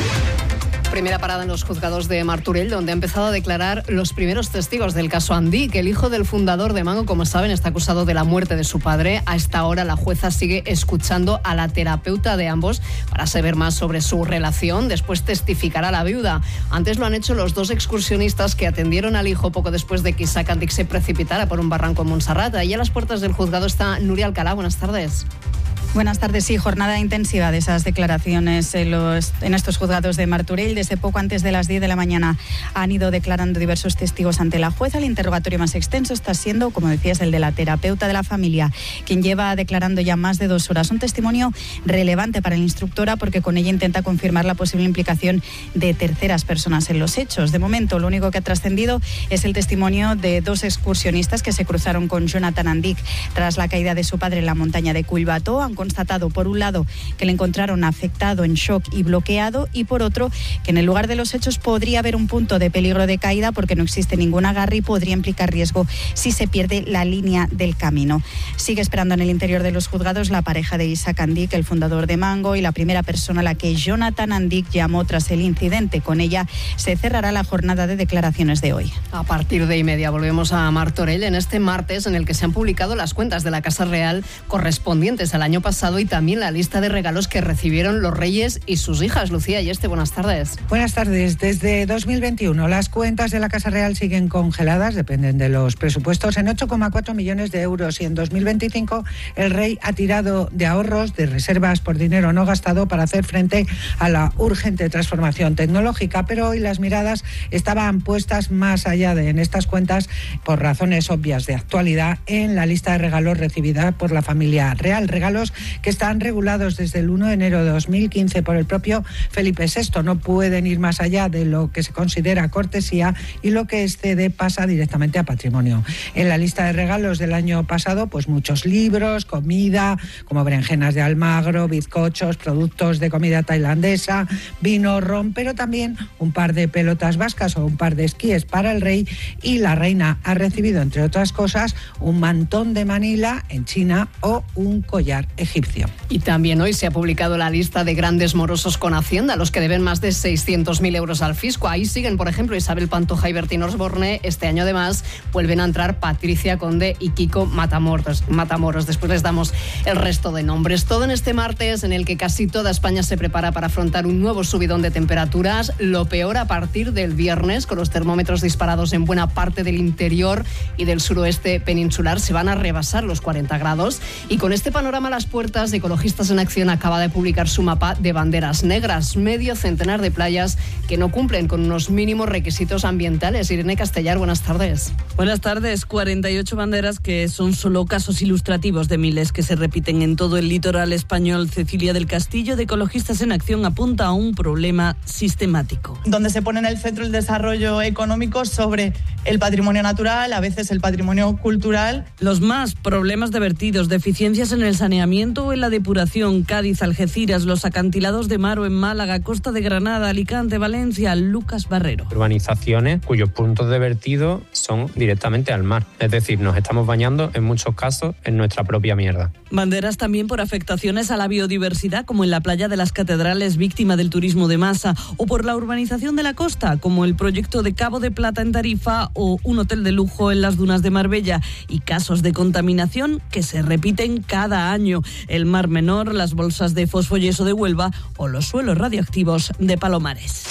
Primera parada en los juzgados de Martorell, donde ha empezado a declarar los primeros testigos del caso Andic. El hijo del fundador de Mango, como saben, está acusado de la muerte de su padre. A esta hora la jueza sigue escuchando a la terapeuta de ambos para saber más sobre su relación. Después testificará la viuda. Antes lo han hecho los dos excursionistas que atendieron al hijo poco después de que Isaac Andic se precipitara por un barranco en Montserrat. Ahí a las puertas del juzgado está Nuria Alcalá. Buenas tardes. Buenas tardes. Sí, jornada intensiva de esas declaraciones en, los, en estos juzgados de Martorell. Desde poco antes de las diez de la mañana han ido declarando diversos testigos ante la jueza. El interrogatorio más extenso está siendo, como decías, el de la terapeuta de la familia, quien lleva declarando ya más de dos horas. Un testimonio relevante para la instructora porque con ella intenta confirmar la posible implicación de terceras personas en los hechos. De momento, lo único que ha trascendido es el testimonio de dos excursionistas que se cruzaron con Jonathan Andic tras la caída de su padre en la montaña de Culbató. Han constatado, por un lado, que le encontraron afectado, en shock y bloqueado, y por otro, que en el lugar de los hechos podría haber un punto de peligro de caída porque no existe ningún agarre y podría implicar riesgo si se pierde la línea del camino. Sigue esperando en el interior de los juzgados la pareja de Isaac Andic, el fundador de Mango, y la primera persona a la que Jonathan Andic llamó tras el incidente. Con ella se cerrará la jornada de declaraciones de hoy. A partir de y media volvemos a Martorell en este martes en el que se han publicado las cuentas de la Casa Real correspondientes al año pasado y también la lista de regalos que recibieron los reyes y sus hijas. Lucía Yeste, buenas tardes. Buenas tardes. Desde dos mil veintiuno las cuentas de la Casa Real siguen congeladas, dependen de los presupuestos, en ocho coma cuatro millones de euros y en dos mil veinticinco el rey ha tirado de ahorros, de reservas por dinero no gastado para hacer frente a la urgente transformación tecnológica, pero hoy las miradas estaban puestas más allá de en estas cuentas por razones obvias de actualidad en la lista de regalos recibida por la familia real, regalos que están regulados desde el uno de enero de dos mil quince por el propio Felipe sexto. No pueden ir más allá de lo que se considera cortesía y lo que excede pasa directamente a patrimonio. En la lista de regalos del año pasado, pues muchos libros, comida, como berenjenas de Almagro, bizcochos, productos de comida tailandesa, vino, ron, pero también un par de pelotas vascas o un par de esquíes para el rey, y la reina ha recibido, entre otras cosas, un mantón de Manila en China o un collar egipcio. Y también hoy se ha publicado la lista de grandes morosos con Hacienda, los que deben más de seiscientos mil euros al fisco. Ahí siguen, por ejemplo, Isabel Pantoja y Bertín Osborne. Este año, además, vuelven a entrar Patricia Conde y Kiko Matamoros. Matamoros. Después les damos el resto de nombres. Todo en este martes en el que casi toda España se prepara para afrontar un nuevo subidón de temperaturas. Lo peor a partir del viernes, con los termómetros disparados en buena parte del interior y del suroeste peninsular. Se van a rebasar los cuarenta grados. Y con este panorama a las puertas, Ecologistas en Acción acaba de publicar su mapa de banderas negras. Medio centenar de playas que no cumplen con unos mínimos requisitos ambientales. Irene Castellar, buenas tardes. Buenas tardes. cuarenta y ocho banderas que son solo casos ilustrativos de miles que se repiten en todo el litoral español. Cecilia del Castillo, de Ecologistas en Acción, apunta a un problema sistemático. Donde se pone en el centro el desarrollo económico sobre el patrimonio natural, a veces el patrimonio cultural. Los más problemas de vertidos, deficiencias en el saneamiento o en la depuración. Cádiz, Algeciras, los acantilados de Maro en Málaga, Costa de Granada, Alicante, Valencia. Lucas Barrero. Urbanizaciones cuyos puntos de vertido son directamente al mar. Es decir, nos estamos bañando en muchos casos en nuestra propia mierda. Banderas también por afectaciones a la biodiversidad, como en la playa de las Catedrales, víctima del turismo de masa, o por la urbanización de la costa, como el proyecto de Cabo de Plata en Tarifa o un hotel de lujo en las dunas de Marbella, y casos de contaminación que se repiten cada año: el Mar Menor, las bolsas de fosfoyeso de Huelva o los suelos radioactivos de Palomares.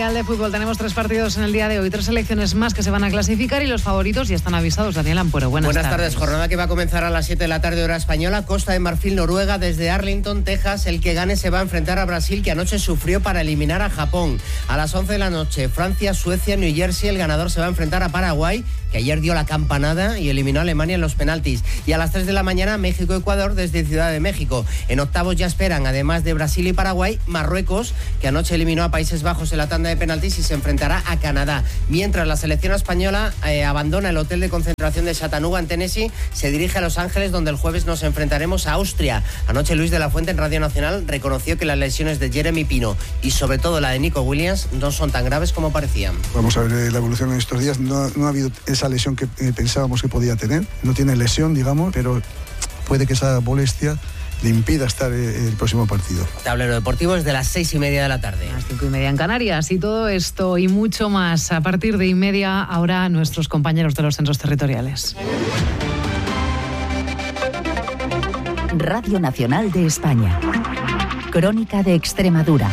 Mundial de Fútbol. Tenemos tres partidos en el día de hoy, tres selecciones más que se van a clasificar y los favoritos ya están avisados. Daniel Ampuero, buenas, buenas tardes. tardes. Jornada que va a comenzar a las siete de la tarde hora española. Costa de Marfil, Noruega, desde Arlington, Texas. El que gane se va a enfrentar a Brasil, que anoche sufrió para eliminar a Japón. A las once de la noche, Francia, Suecia, New Jersey. El ganador se va a enfrentar a Paraguay, que ayer dio la campanada y eliminó a Alemania en los penaltis. Y a las tres de la mañana, México-Ecuador desde Ciudad de México. En octavos ya esperan, además de Brasil y Paraguay, Marruecos, que anoche eliminó a Países Bajos en la tanda de penaltis y se enfrentará a Canadá. Mientras la selección española eh, abandona el hotel de concentración de Chattanooga en Tennessee, se dirige a Los Ángeles, donde el jueves nos enfrentaremos a Austria. Anoche Luis de la Fuente en Radio Nacional reconoció que las lesiones de Jeremy Pino y sobre todo la de Nico Williams no son tan graves como parecían. Vamos a ver eh, la evolución en estos días. No, no ha habido esa lesión que eh, pensábamos que podía tener. No tiene lesión, digamos, pero puede que esa molestia le impida estar el próximo partido. Tablero Deportivo es de las seis y media de la tarde. A las cinco y media en Canarias. Y todo esto y mucho más a partir de y media, ahora nuestros compañeros de los centros territoriales. Radio Nacional de España. Crónica de Extremadura.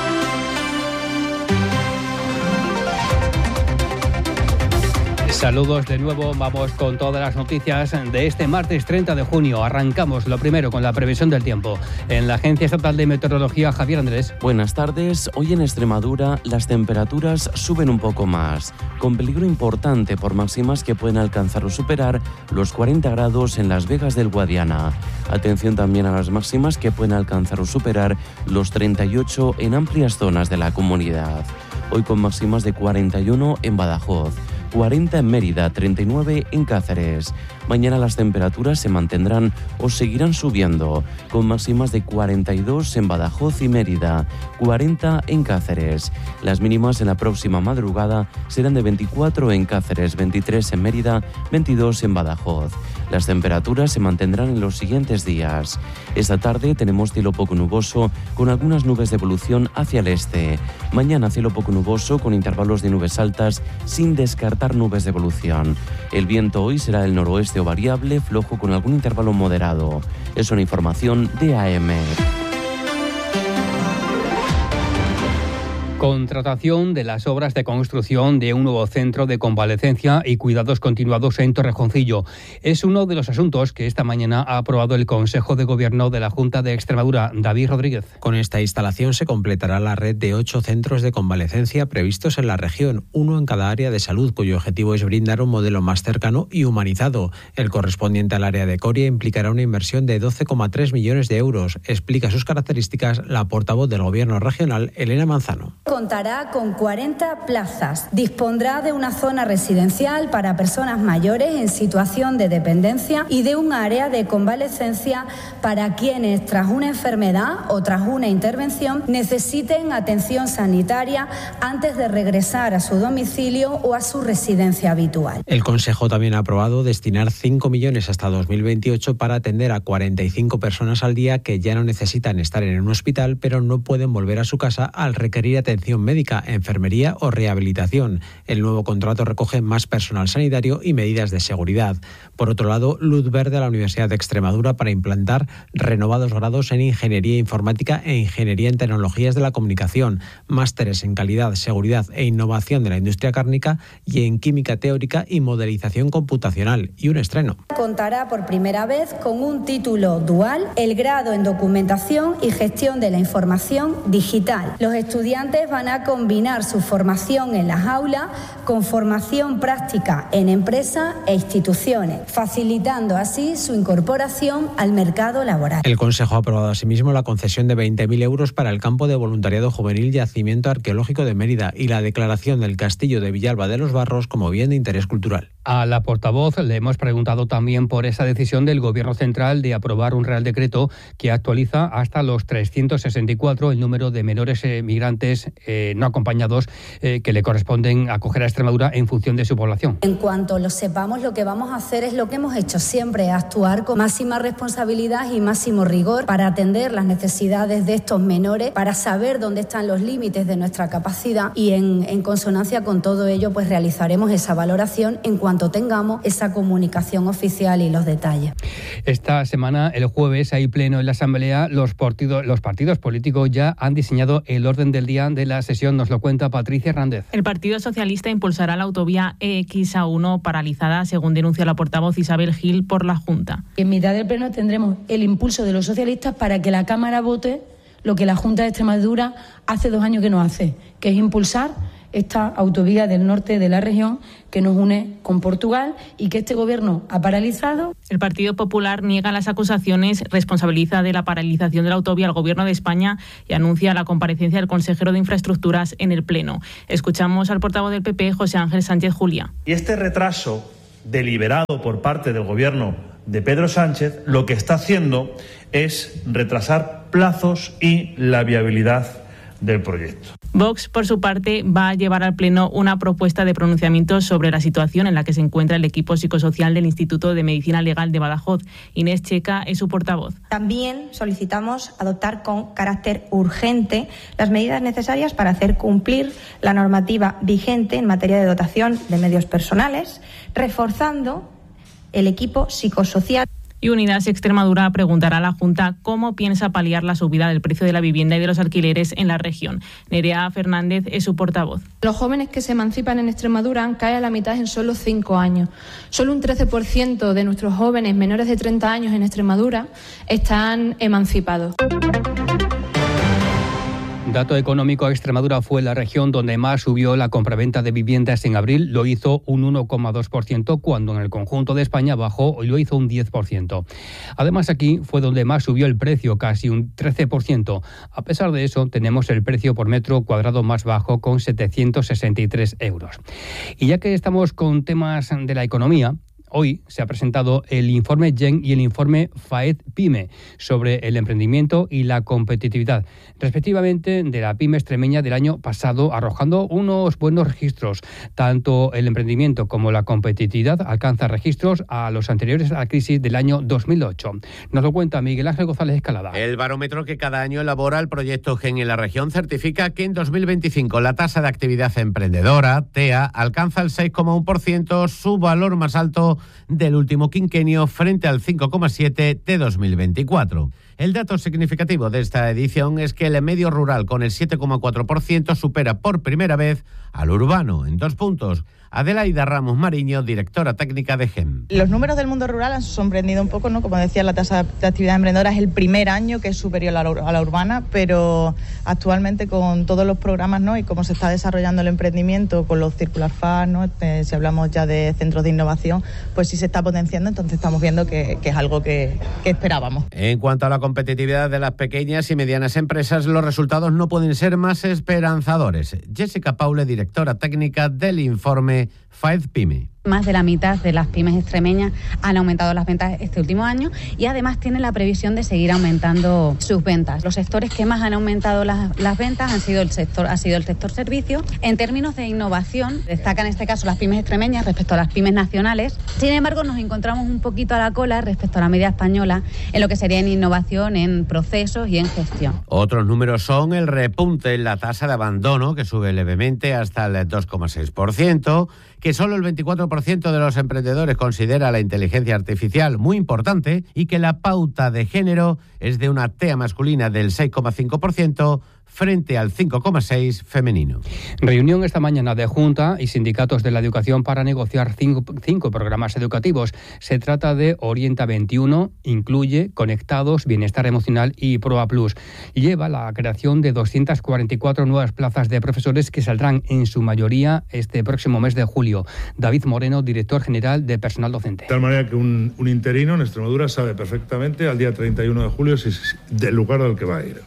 Saludos de nuevo, vamos con todas las noticias de este martes treinta de junio. Arrancamos lo primero con la previsión del tiempo. En la Agencia Estatal de Meteorología, Javier Andrés. Buenas tardes. Hoy en Extremadura las temperaturas suben un poco más, con peligro importante por máximas que pueden alcanzar o superar los cuarenta grados en Las Vegas del Guadiana. Atención también a las máximas que pueden alcanzar o superar los treinta y ocho en amplias zonas de la comunidad. Hoy con máximas de cuarenta y uno en Badajoz, cuarenta en Mérida, treinta y nueve en Cáceres. Mañana las temperaturas se mantendrán o seguirán subiendo, con máximas de cuarenta y dos en Badajoz y Mérida, cuarenta en Cáceres. Las mínimas en la próxima madrugada serán de veinticuatro en Cáceres, veintitrés en Mérida, veintidós en Badajoz. Las temperaturas se mantendrán en los siguientes días. Esta tarde tenemos cielo poco nuboso con algunas nubes de evolución hacia el este. Mañana cielo poco nuboso con intervalos de nubes altas sin descartar nubes de evolución. El viento hoy será del noroeste o variable, flojo con algún intervalo moderado. Es una información de A M. Contratación de las obras de construcción de un nuevo centro de convalecencia y cuidados continuados en Torrejoncillo. Es uno de los asuntos que esta mañana ha aprobado el Consejo de Gobierno de la Junta de Extremadura. David Rodríguez. Con esta instalación se completará la red de ocho centros de convalecencia previstos en la región, uno en cada área de salud, cuyo objetivo es brindar un modelo más cercano y humanizado. El correspondiente al área de Coria implicará una inversión de doce coma tres millones de euros. Explica sus características la portavoz del Gobierno regional, Elena Manzano. Contará con cuarenta plazas. Dispondrá de una zona residencial para personas mayores en situación de dependencia y de un área de convalecencia para quienes tras una enfermedad o tras una intervención necesiten atención sanitaria antes de regresar a su domicilio o a su residencia habitual. El Consejo también ha aprobado destinar cinco millones hasta dos mil veintiocho para atender a cuarenta y cinco personas al día que ya no necesitan estar en un hospital pero no pueden volver a su casa al requerir atención médica, enfermería o rehabilitación. El nuevo contrato recoge más personal sanitario y medidas de seguridad. Por otro lado, luz verde a la Universidad de Extremadura para implantar renovados grados en Ingeniería Informática e Ingeniería en Tecnologías de la Comunicación, másteres en calidad, seguridad e innovación de la industria cárnica y en Química Teórica y Modelización Computacional, y un estreno. Contará por primera vez con un título dual, el grado en Documentación y Gestión de la Información Digital. Los estudiantes van a combinar su formación en las aulas con formación práctica en empresas e instituciones, facilitando así su incorporación al mercado laboral. El Consejo ha aprobado asimismo la concesión de veinte mil euros para el campo de voluntariado juvenil Yacimiento Arqueológico de Mérida y la declaración del Castillo de Villalba de los Barros como bien de interés cultural. A la portavoz le hemos preguntado también por esa decisión del Gobierno central de aprobar un Real Decreto que actualiza hasta los trescientos sesenta y cuatro el número de menores eh, migrantes eh, no acompañados eh, que le corresponden acoger a Extremadura en función de su población. En cuanto lo sepamos, lo que vamos a hacer es lo que hemos hecho siempre, actuar con máxima responsabilidad y máximo rigor para atender las necesidades de estos menores, para saber dónde están los límites de nuestra capacidad y en, en consonancia con todo ello pues realizaremos esa valoración en cuanto cuanto tengamos esa comunicación oficial y los detalles. Esta semana, el jueves, hay pleno en la Asamblea. Los partidos, los partidos políticos ya han diseñado el orden del día de la sesión. Nos lo cuenta Patricia Hernández. El Partido Socialista impulsará la autovía E X A uno paralizada, según denuncia la portavoz Isabel Gil, por la Junta. En mitad del pleno tendremos el impulso de los socialistas para que la Cámara vote lo que la Junta de Extremadura hace dos años que no hace, que es impulsar esta autovía del norte de la región que nos une con Portugal y que este Gobierno ha paralizado. El Partido Popular niega las acusaciones, responsabiliza de la paralización de la autovía al Gobierno de España y anuncia la comparecencia del consejero de Infraestructuras en el Pleno. Escuchamos al portavoz del P P, José Ángel Sánchez Juliá. Y este retraso deliberado por parte del Gobierno de Pedro Sánchez lo que está haciendo es retrasar plazos y la viabilidad del proyecto. Vox, por su parte, va a llevar al Pleno una propuesta de pronunciamiento sobre la situación en la que se encuentra el equipo psicosocial del Instituto de Medicina Legal de Badajoz. Inés Checa es su portavoz. También solicitamos adoptar con carácter urgente las medidas necesarias para hacer cumplir la normativa vigente en materia de dotación de medios personales, reforzando el equipo psicosocial. Y Unidas Extremadura preguntará a la Junta cómo piensa paliar la subida del precio de la vivienda y de los alquileres en la región. Nerea Fernández es su portavoz. Los jóvenes que se emancipan en Extremadura caen a la mitad en solo cinco años. Solo un trece por ciento de nuestros jóvenes menores de treinta años en Extremadura están emancipados. Dato económico, Extremadura fue la región donde más subió la compraventa de viviendas en abril. Lo hizo un uno coma dos por ciento, cuando en el conjunto de España bajó y lo hizo un diez por ciento. Además, aquí fue donde más subió el precio, casi un trece por ciento. A pesar de eso, tenemos el precio por metro cuadrado más bajo, con setecientos sesenta y tres euros. Y ya que estamos con temas de la economía, hoy se ha presentado el informe G E N y el informe FAED-PYME sobre el emprendimiento y la competitividad, respectivamente, de la pyme extremeña del año pasado, arrojando unos buenos registros. Tanto el emprendimiento como la competitividad alcanzan registros a los anteriores a la crisis del año dos mil ocho. Nos lo cuenta Miguel Ángel González Escalada. El barómetro que cada año elabora el proyecto G E N en la región certifica que en dos mil veinticinco la tasa de actividad emprendedora, T E A, alcanza el seis coma uno por ciento, su valor más alto del último quinquenio, frente al cinco coma siete por ciento de dos mil veinticuatro. El dato significativo de esta edición es que el medio rural, con el siete coma cuatro por ciento, supera por primera vez al urbano en dos puntos. Adelaida Ramos Mariño, directora técnica de G E M. Los números del mundo rural han sorprendido un poco, ¿no? Como decía, la tasa de actividad emprendedora es el primer año que es superior a la, a la urbana, pero actualmente con todos los programas, ¿no? Y cómo se está desarrollando el emprendimiento con los Circular Fast, ¿no? Eh, si hablamos ya de centros de innovación, pues sí se está potenciando, entonces estamos viendo que, que es algo que, que esperábamos. En cuanto a la competitividad de las pequeñas y medianas empresas, los resultados no pueden ser más esperanzadores. Jessica Paule, directora técnica del informe FAED-PYME. Más de la mitad de las pymes extremeñas han aumentado las ventas este último año y además tienen la previsión de seguir aumentando sus ventas. Los sectores que más han aumentado las, las ventas han sido el sector ha sido el sector servicios. En términos de innovación, destacan en este caso las pymes extremeñas respecto a las pymes nacionales. Sin embargo, nos encontramos un poquito a la cola respecto a la media española en lo que sería en innovación, en procesos y en gestión. Otros números son el repunte en la tasa de abandono, que sube levemente hasta el dos coma seis por ciento, que solo el veinticuatro por ciento de los emprendedores considera la inteligencia artificial muy importante y que la pauta de género es de una T E A masculina del seis coma cinco por ciento frente al cinco coma seis por ciento femenino. Reunión esta mañana de Junta y sindicatos de la educación para negociar cinco, cinco programas educativos. Se trata de Orienta veintiuno, incluye Conectados, Bienestar Emocional y Proa Plus. Lleva la creación de doscientas cuarenta y cuatro nuevas plazas de profesores que saldrán en su mayoría este próximo mes de julio. David Moreno, director general de Personal Docente. De tal manera que un, un interino en Extremadura sabe perfectamente al día treinta y uno de julio si, si, del lugar al que va a ir.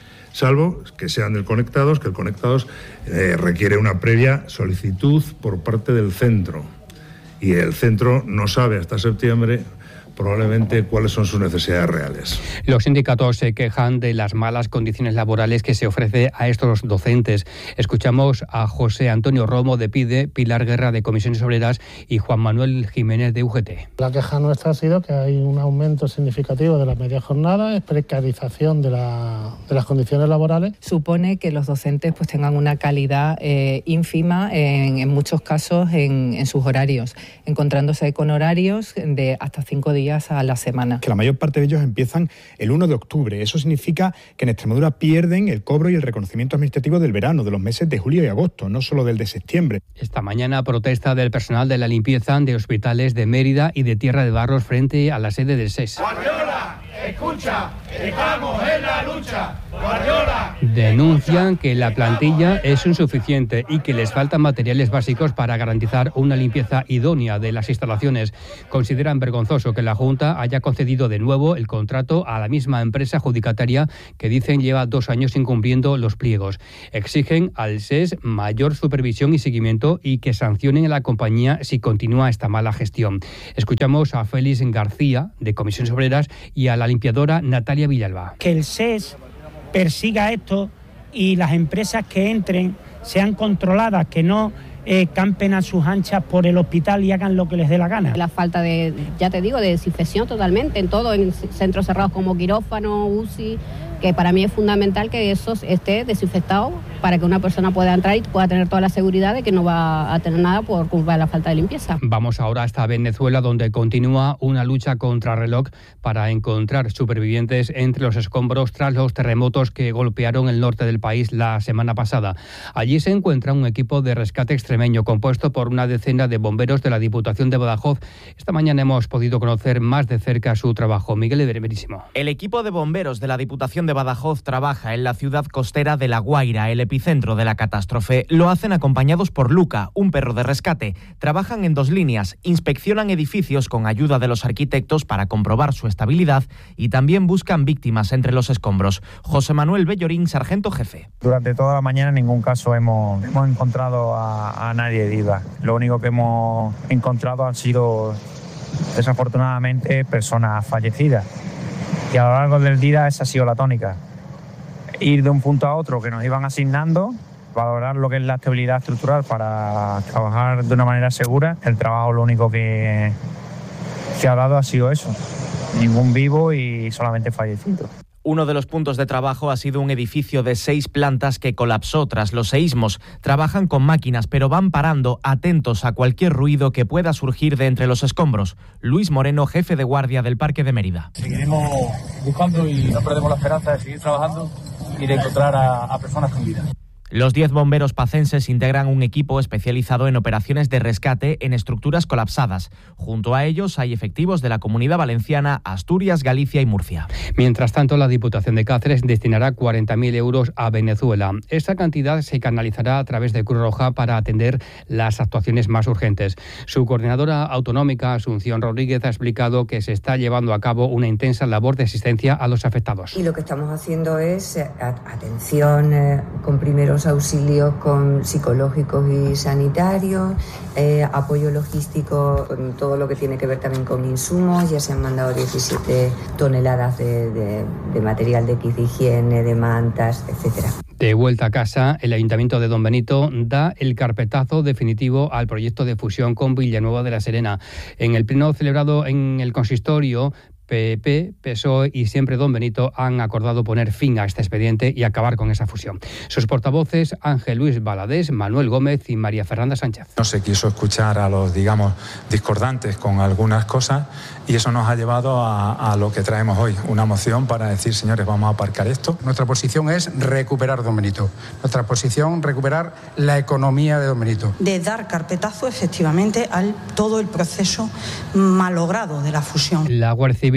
Salvo que sean del Conectados, que el Conectados eh, requiere una previa solicitud por parte del centro. Y el centro no sabe hasta septiembre probablemente cuáles son sus necesidades reales. Los sindicatos se quejan de las malas condiciones laborales que se ofrece a estos docentes. Escuchamos a José Antonio Romo de PIDE, Pilar Guerra de Comisiones Obreras y Juan Manuel Jiménez de U G T. La queja nuestra ha sido que hay un aumento significativo de las medias jornadas, precarización de, la, de las condiciones laborales. Supone que los docentes pues tengan una calidad eh, ínfima en, en muchos casos en, en sus horarios, encontrándose con horarios de hasta cinco días a la semana. Que la mayor parte de ellos empiezan el uno de octubre. Eso significa que en Extremadura pierden el cobro y el reconocimiento administrativo del verano, de los meses de julio y agosto, no solo del de septiembre. Esta mañana protesta del personal de la limpieza de hospitales de Mérida y de Tierra de Barros frente a la sede del S E S. Guardiola, escucha, estamos en la lucha. Guardiola. Denuncian que la plantilla es insuficiente y que les faltan materiales básicos para garantizar una limpieza idónea de las instalaciones. Consideran vergonzoso que la Junta haya concedido de nuevo el contrato a la misma empresa adjudicataria que dicen lleva dos años incumpliendo los pliegos. Exigen al S E S mayor supervisión y seguimiento y que sancionen a la compañía si continúa esta mala gestión. Escuchamos a Félix García, de Comisiones Obreras, y a la limpiadora Natalia Villalba. Que el S E S persiga esto y las empresas que entren sean controladas, que no eh, campen a sus anchas por el hospital y hagan lo que les dé la gana. La falta de, ya te digo, de desinfección totalmente en todo, en centros cerrados como quirófano, U C I, que para mí es fundamental que eso esté desinfectado para que una persona pueda entrar y pueda tener toda la seguridad de que no va a tener nada por culpa de la falta de limpieza. Vamos ahora hasta Venezuela, donde continúa una lucha contra reloj para encontrar supervivientes entre los escombros tras los terremotos que golpearon el norte del país la semana pasada. Allí se encuentra un equipo de rescate extremeño compuesto por una decena de bomberos de la Diputación de Badajoz. Esta mañana hemos podido conocer más de cerca su trabajo. Miguel Verísimo. El equipo de bomberos de la Diputación de Badajoz trabaja en la ciudad costera de La Guaira, el epicentro de la catástrofe. Lo hacen acompañados por Luca, un perro de rescate. Trabajan en dos líneas, inspeccionan edificios con ayuda de los arquitectos para comprobar su estabilidad y también buscan víctimas entre los escombros. José Manuel Bellorín, sargento jefe. Durante toda la mañana en ningún caso hemos, hemos encontrado a, a nadie viva. Lo único que hemos encontrado han sido, desafortunadamente, personas fallecidas. Y a lo largo del día esa ha sido la tónica. Ir de un punto a otro que nos iban asignando, valorar lo que es la estabilidad estructural para trabajar de una manera segura. El trabajo lo único que, que ha dado ha sido eso. Ningún vivo y solamente fallecido. Uno de los puntos de trabajo ha sido un edificio de seis plantas que colapsó tras los seísmos. Trabajan con máquinas, pero van parando, atentos a cualquier ruido que pueda surgir de entre los escombros. Luis Moreno, jefe de guardia del Parque de Mérida. Seguiremos buscando y no perdemos la esperanza de seguir trabajando y de encontrar a, a personas con vida. Los diez bomberos pacenses integran un equipo especializado en operaciones de rescate en estructuras colapsadas. Junto a ellos hay efectivos de la Comunidad Valenciana, Asturias, Galicia y Murcia. Mientras tanto, la Diputación de Cáceres destinará cuarenta mil euros a Venezuela. Esta cantidad se canalizará a través de Cruz Roja para atender las actuaciones más urgentes. Su coordinadora autonómica, Asunción Rodríguez, ha explicado que se está llevando a cabo una intensa labor de asistencia a los afectados. Y lo que estamos haciendo es eh, atención eh, con primeros auxilios con psicológicos y sanitarios, eh, apoyo logístico con todo lo que tiene que ver también con insumos. Ya se han mandado diecisiete toneladas de, de, de material de kit de higiene, de mantas, etcétera. De vuelta a casa, el Ayuntamiento de Don Benito da el carpetazo definitivo al proyecto de fusión con Villanueva de la Serena. En el pleno celebrado en el consistorio, P P, P S O E y Siempre Don Benito han acordado poner fin a este expediente y acabar con esa fusión. Sus portavoces, Ángel Luis Baladés, Manuel Gómez y María Fernanda Sánchez. No se quiso escuchar a los, digamos, discordantes con algunas cosas y eso nos ha llevado a, a lo que traemos hoy, una moción para decir, señores, vamos a aparcar esto. Nuestra posición es recuperar Don Benito. Nuestra posición, recuperar la economía de Don Benito. De dar carpetazo, efectivamente, al todo el proceso malogrado de la fusión. La Guardia Civil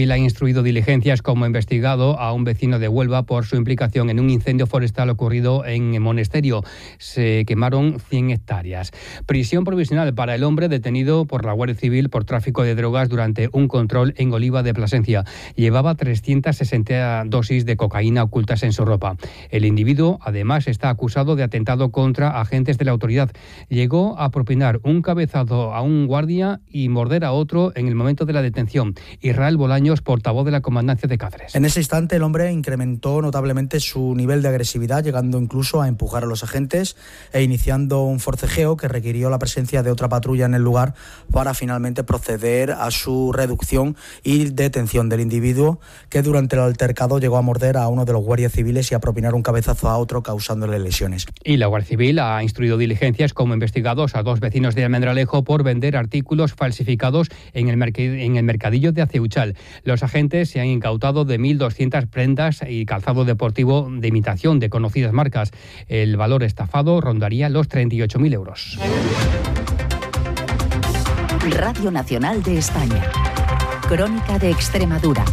Civil ha instruido diligencias como investigado a un vecino de Huelva por su implicación en un incendio forestal ocurrido en Monesterio. Se quemaron cien hectáreas. Prisión provisional para el hombre detenido por la Guardia Civil por tráfico de drogas durante un control en Oliva de Plasencia. Llevaba trescientas sesenta dosis de cocaína ocultas en su ropa. El individuo, además, está acusado de atentado contra agentes de la autoridad. Llegó a propinar un cabezazo a un guardia y morder a otro en el momento de la detención. Israel Bolaños, portavoz de la Comandancia de Cáceres. En ese instante el hombre incrementó notablemente su nivel de agresividad, llegando incluso a empujar a los agentes e iniciando un forcejeo que requirió la presencia de otra patrulla en el lugar para finalmente proceder a su reducción y detención del individuo, que durante el altercado llegó a morder a uno de los guardias civiles y a propinar un cabezazo a otro, causándole lesiones. Y la Guardia Civil ha instruido diligencias como investigados a dos vecinos de Almendralejo por vender artículos falsificados en el, en el mercadillo de Aceuchal. Los agentes se han incautado de mil doscientas prendas y calzado deportivo de imitación de conocidas marcas. El valor estafado rondaría los treinta y ocho mil euros. Radio Nacional de España. Crónica de Extremadura.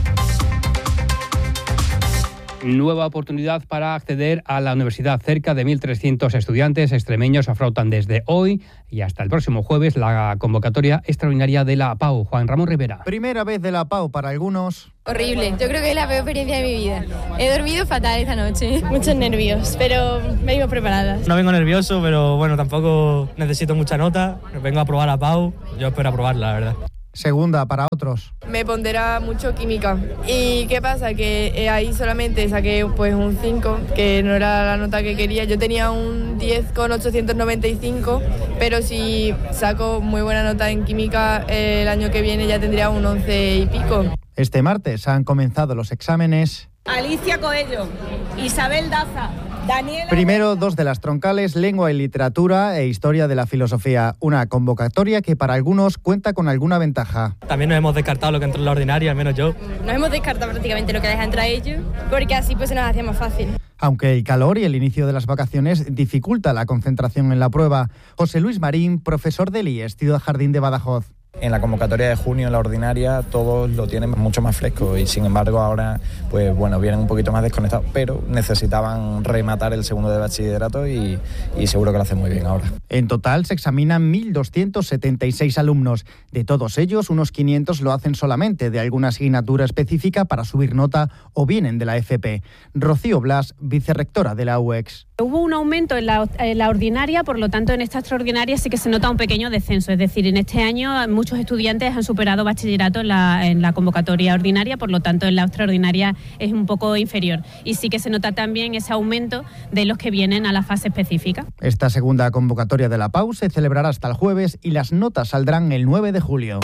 Nueva oportunidad para acceder a la universidad. Cerca de mil trescientos estudiantes extremeños afrontan desde hoy y hasta el próximo jueves la convocatoria extraordinaria de la APAU. Juan Ramón Rivera. Primera vez de la APAU para algunos. Horrible, yo creo que es la peor experiencia de mi vida. He dormido fatal esta noche. Muchos nervios, pero venimos preparadas. No vengo nervioso, pero bueno, tampoco necesito mucha nota. Vengo a probar la APAU, yo espero aprobarla, la verdad. Segunda para otros. Me pondera mucho química. ¿Y qué pasa? Que ahí solamente saqué pues un cinco, que no era la nota que quería. Yo tenía un diez con ochocientos noventa y cinco, pero si saco muy buena nota en química, el año que viene ya tendría un once y pico. Este martes han comenzado los exámenes. Alicia Coello, Isabel Daza, Daniela... Primero, dos de las troncales, lengua y literatura e historia de la filosofía. Una convocatoria que para algunos cuenta con alguna ventaja. También nos hemos descartado lo que entró en la ordinaria, al menos yo. Nos hemos descartado prácticamente lo que deja entrar ellos, porque así pues se nos hacía más fácil. Aunque el calor y el inicio de las vacaciones dificulta la concentración en la prueba. José Luis Marín, profesor del I E S, Ciudad Jardín de Badajoz. En la convocatoria de junio, en la ordinaria, todos lo tienen mucho más fresco y sin embargo ahora, pues bueno, vienen un poquito más desconectados, pero necesitaban rematar el segundo de bachillerato y, y seguro que lo hacen muy bien ahora. En total se examinan mil doscientos setenta y seis alumnos. De todos ellos, unos quinientos lo hacen solamente de alguna asignatura específica para subir nota o vienen de la F P. Rocío Blas, vicerrectora de la U E X. Hubo un aumento en la, en la ordinaria, por lo tanto en esta extraordinaria sí que se nota un pequeño descenso, es decir, en este año muchos estudiantes han superado bachillerato en la, en la convocatoria ordinaria, por lo tanto en la extraordinaria es un poco inferior y sí que se nota también ese aumento de los que vienen a la fase específica. Esta segunda convocatoria de la APAU se celebrará hasta el jueves y las notas saldrán el nueve de julio.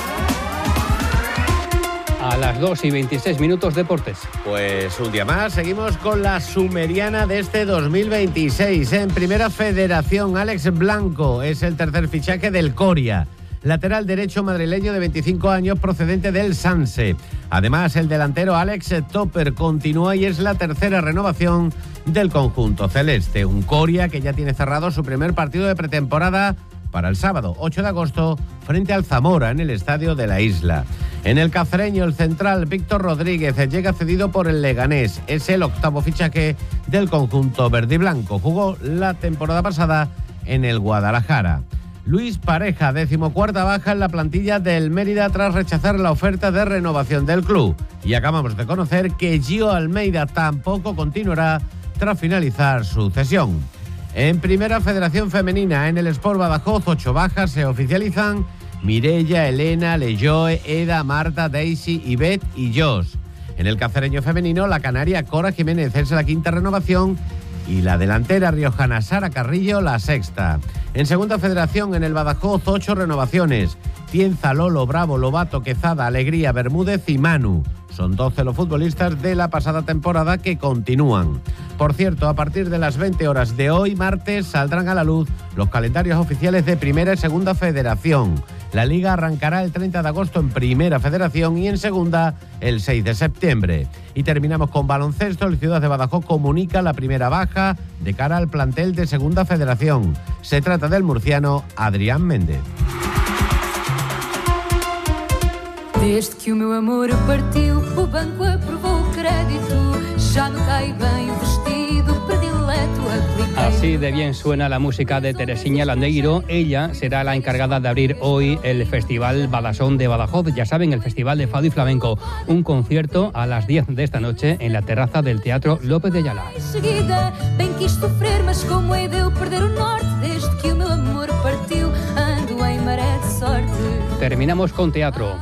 A las dos y veintiséis minutos, deportes. Pues un día más, seguimos con la sumeriana de este dos mil veintiséis. En Primera Federación, Alex Blanco es el tercer fichaje del Coria. Lateral derecho madrileño de veinticinco años procedente del Sanse. Además, el delantero Alex Topper continúa y es la tercera renovación del conjunto celeste. Un Coria que ya tiene cerrado su primer partido de pretemporada para el sábado ocho de agosto frente al Zamora en el Estadio de la Isla. En el cacereño, el central Víctor Rodríguez llega cedido por el Leganés. Es el octavo fichaje del conjunto verde y blanco. Jugó la temporada pasada en el Guadalajara. Luis Pareja, decimocuarta baja en la plantilla del Mérida tras rechazar la oferta de renovación del club. Y acabamos de conocer que Gio Almeida tampoco continuará tras finalizar su cesión. En Primera Federación Femenina, en el Sport Badajoz, ocho bajas se oficializan: Mireia, Elena, Leyoe, Eda, Marta, Daisy, Ivette y Jos. En el cacereño femenino, la canaria Cora Jiménez es la quinta renovación y la delantera riojana Sara Carrillo la sexta. En Segunda Federación, en el Badajoz, ocho renovaciones: Tienza, Lolo, Bravo, Lobato, Quezada, Alegría, Bermúdez y Manu. Son doce los futbolistas de la pasada temporada que continúan. Por cierto, a partir de las veinte horas de hoy, martes, saldrán a la luz los calendarios oficiales de Primera y Segunda Federación. La Liga arrancará el treinta de agosto en Primera Federación y en Segunda el seis de septiembre. Y terminamos con baloncesto. El Ciudad de Badajoz comunica la primera baja de cara al plantel de Segunda Federación. Se trata del murciano Adrián Méndez. Desde que o meu amor partiu, o banco aprovou o crédito. Já me cai bem o vestido predileto. Así de bien suena la música de Teresiña Landeiro. Ella será la encargada de abrir hoy el Festival Badasón de Badajoz. Ya saben, el Festival de Fado y Flamenco. Un concierto a las diez de esta noche en la terraza del Teatro López de Ayala. Seguida, bem quis sofrer, mas como hei de eu perder o norte? Desde que o meu amor partiu, ando em maré de sorte. Terminamos con teatro.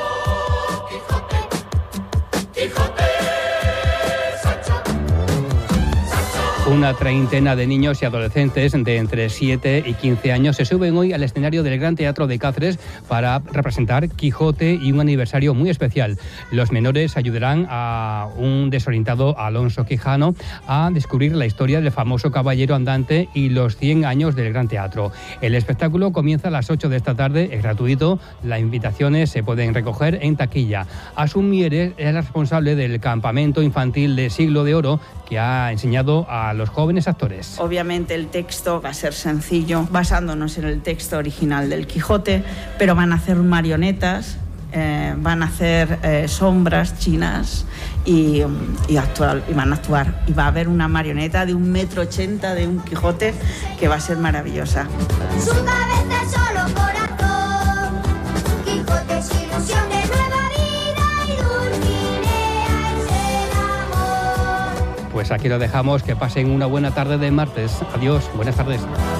Una treintena de niños y adolescentes de entre siete y quince años se suben hoy al escenario del Gran Teatro de Cáceres para representar Quijote y un aniversario muy especial. Los menores ayudarán a un desorientado Alonso Quijano a descubrir la historia del famoso caballero andante y los cien años del Gran Teatro. El espectáculo comienza a las ocho de esta tarde, es gratuito, las invitaciones se pueden recoger en taquilla. Asun Mieres es la responsable del campamento infantil de Siglo de Oro que ha enseñado a los jóvenes actores. Obviamente el texto va a ser sencillo, basándonos en el texto original del Quijote, pero van a hacer marionetas, eh, van a hacer eh, sombras chinas y, y, actuar, y van a actuar. Y va a haber una marioneta de un metro ochenta de un Quijote que va a ser maravillosa. Su cabeza es solo corazón, Quijote es ilusión de nueva vida y Dulcinea es el amor. Pues aquí lo dejamos, que pasen una buena tarde de martes. Adiós, buenas tardes.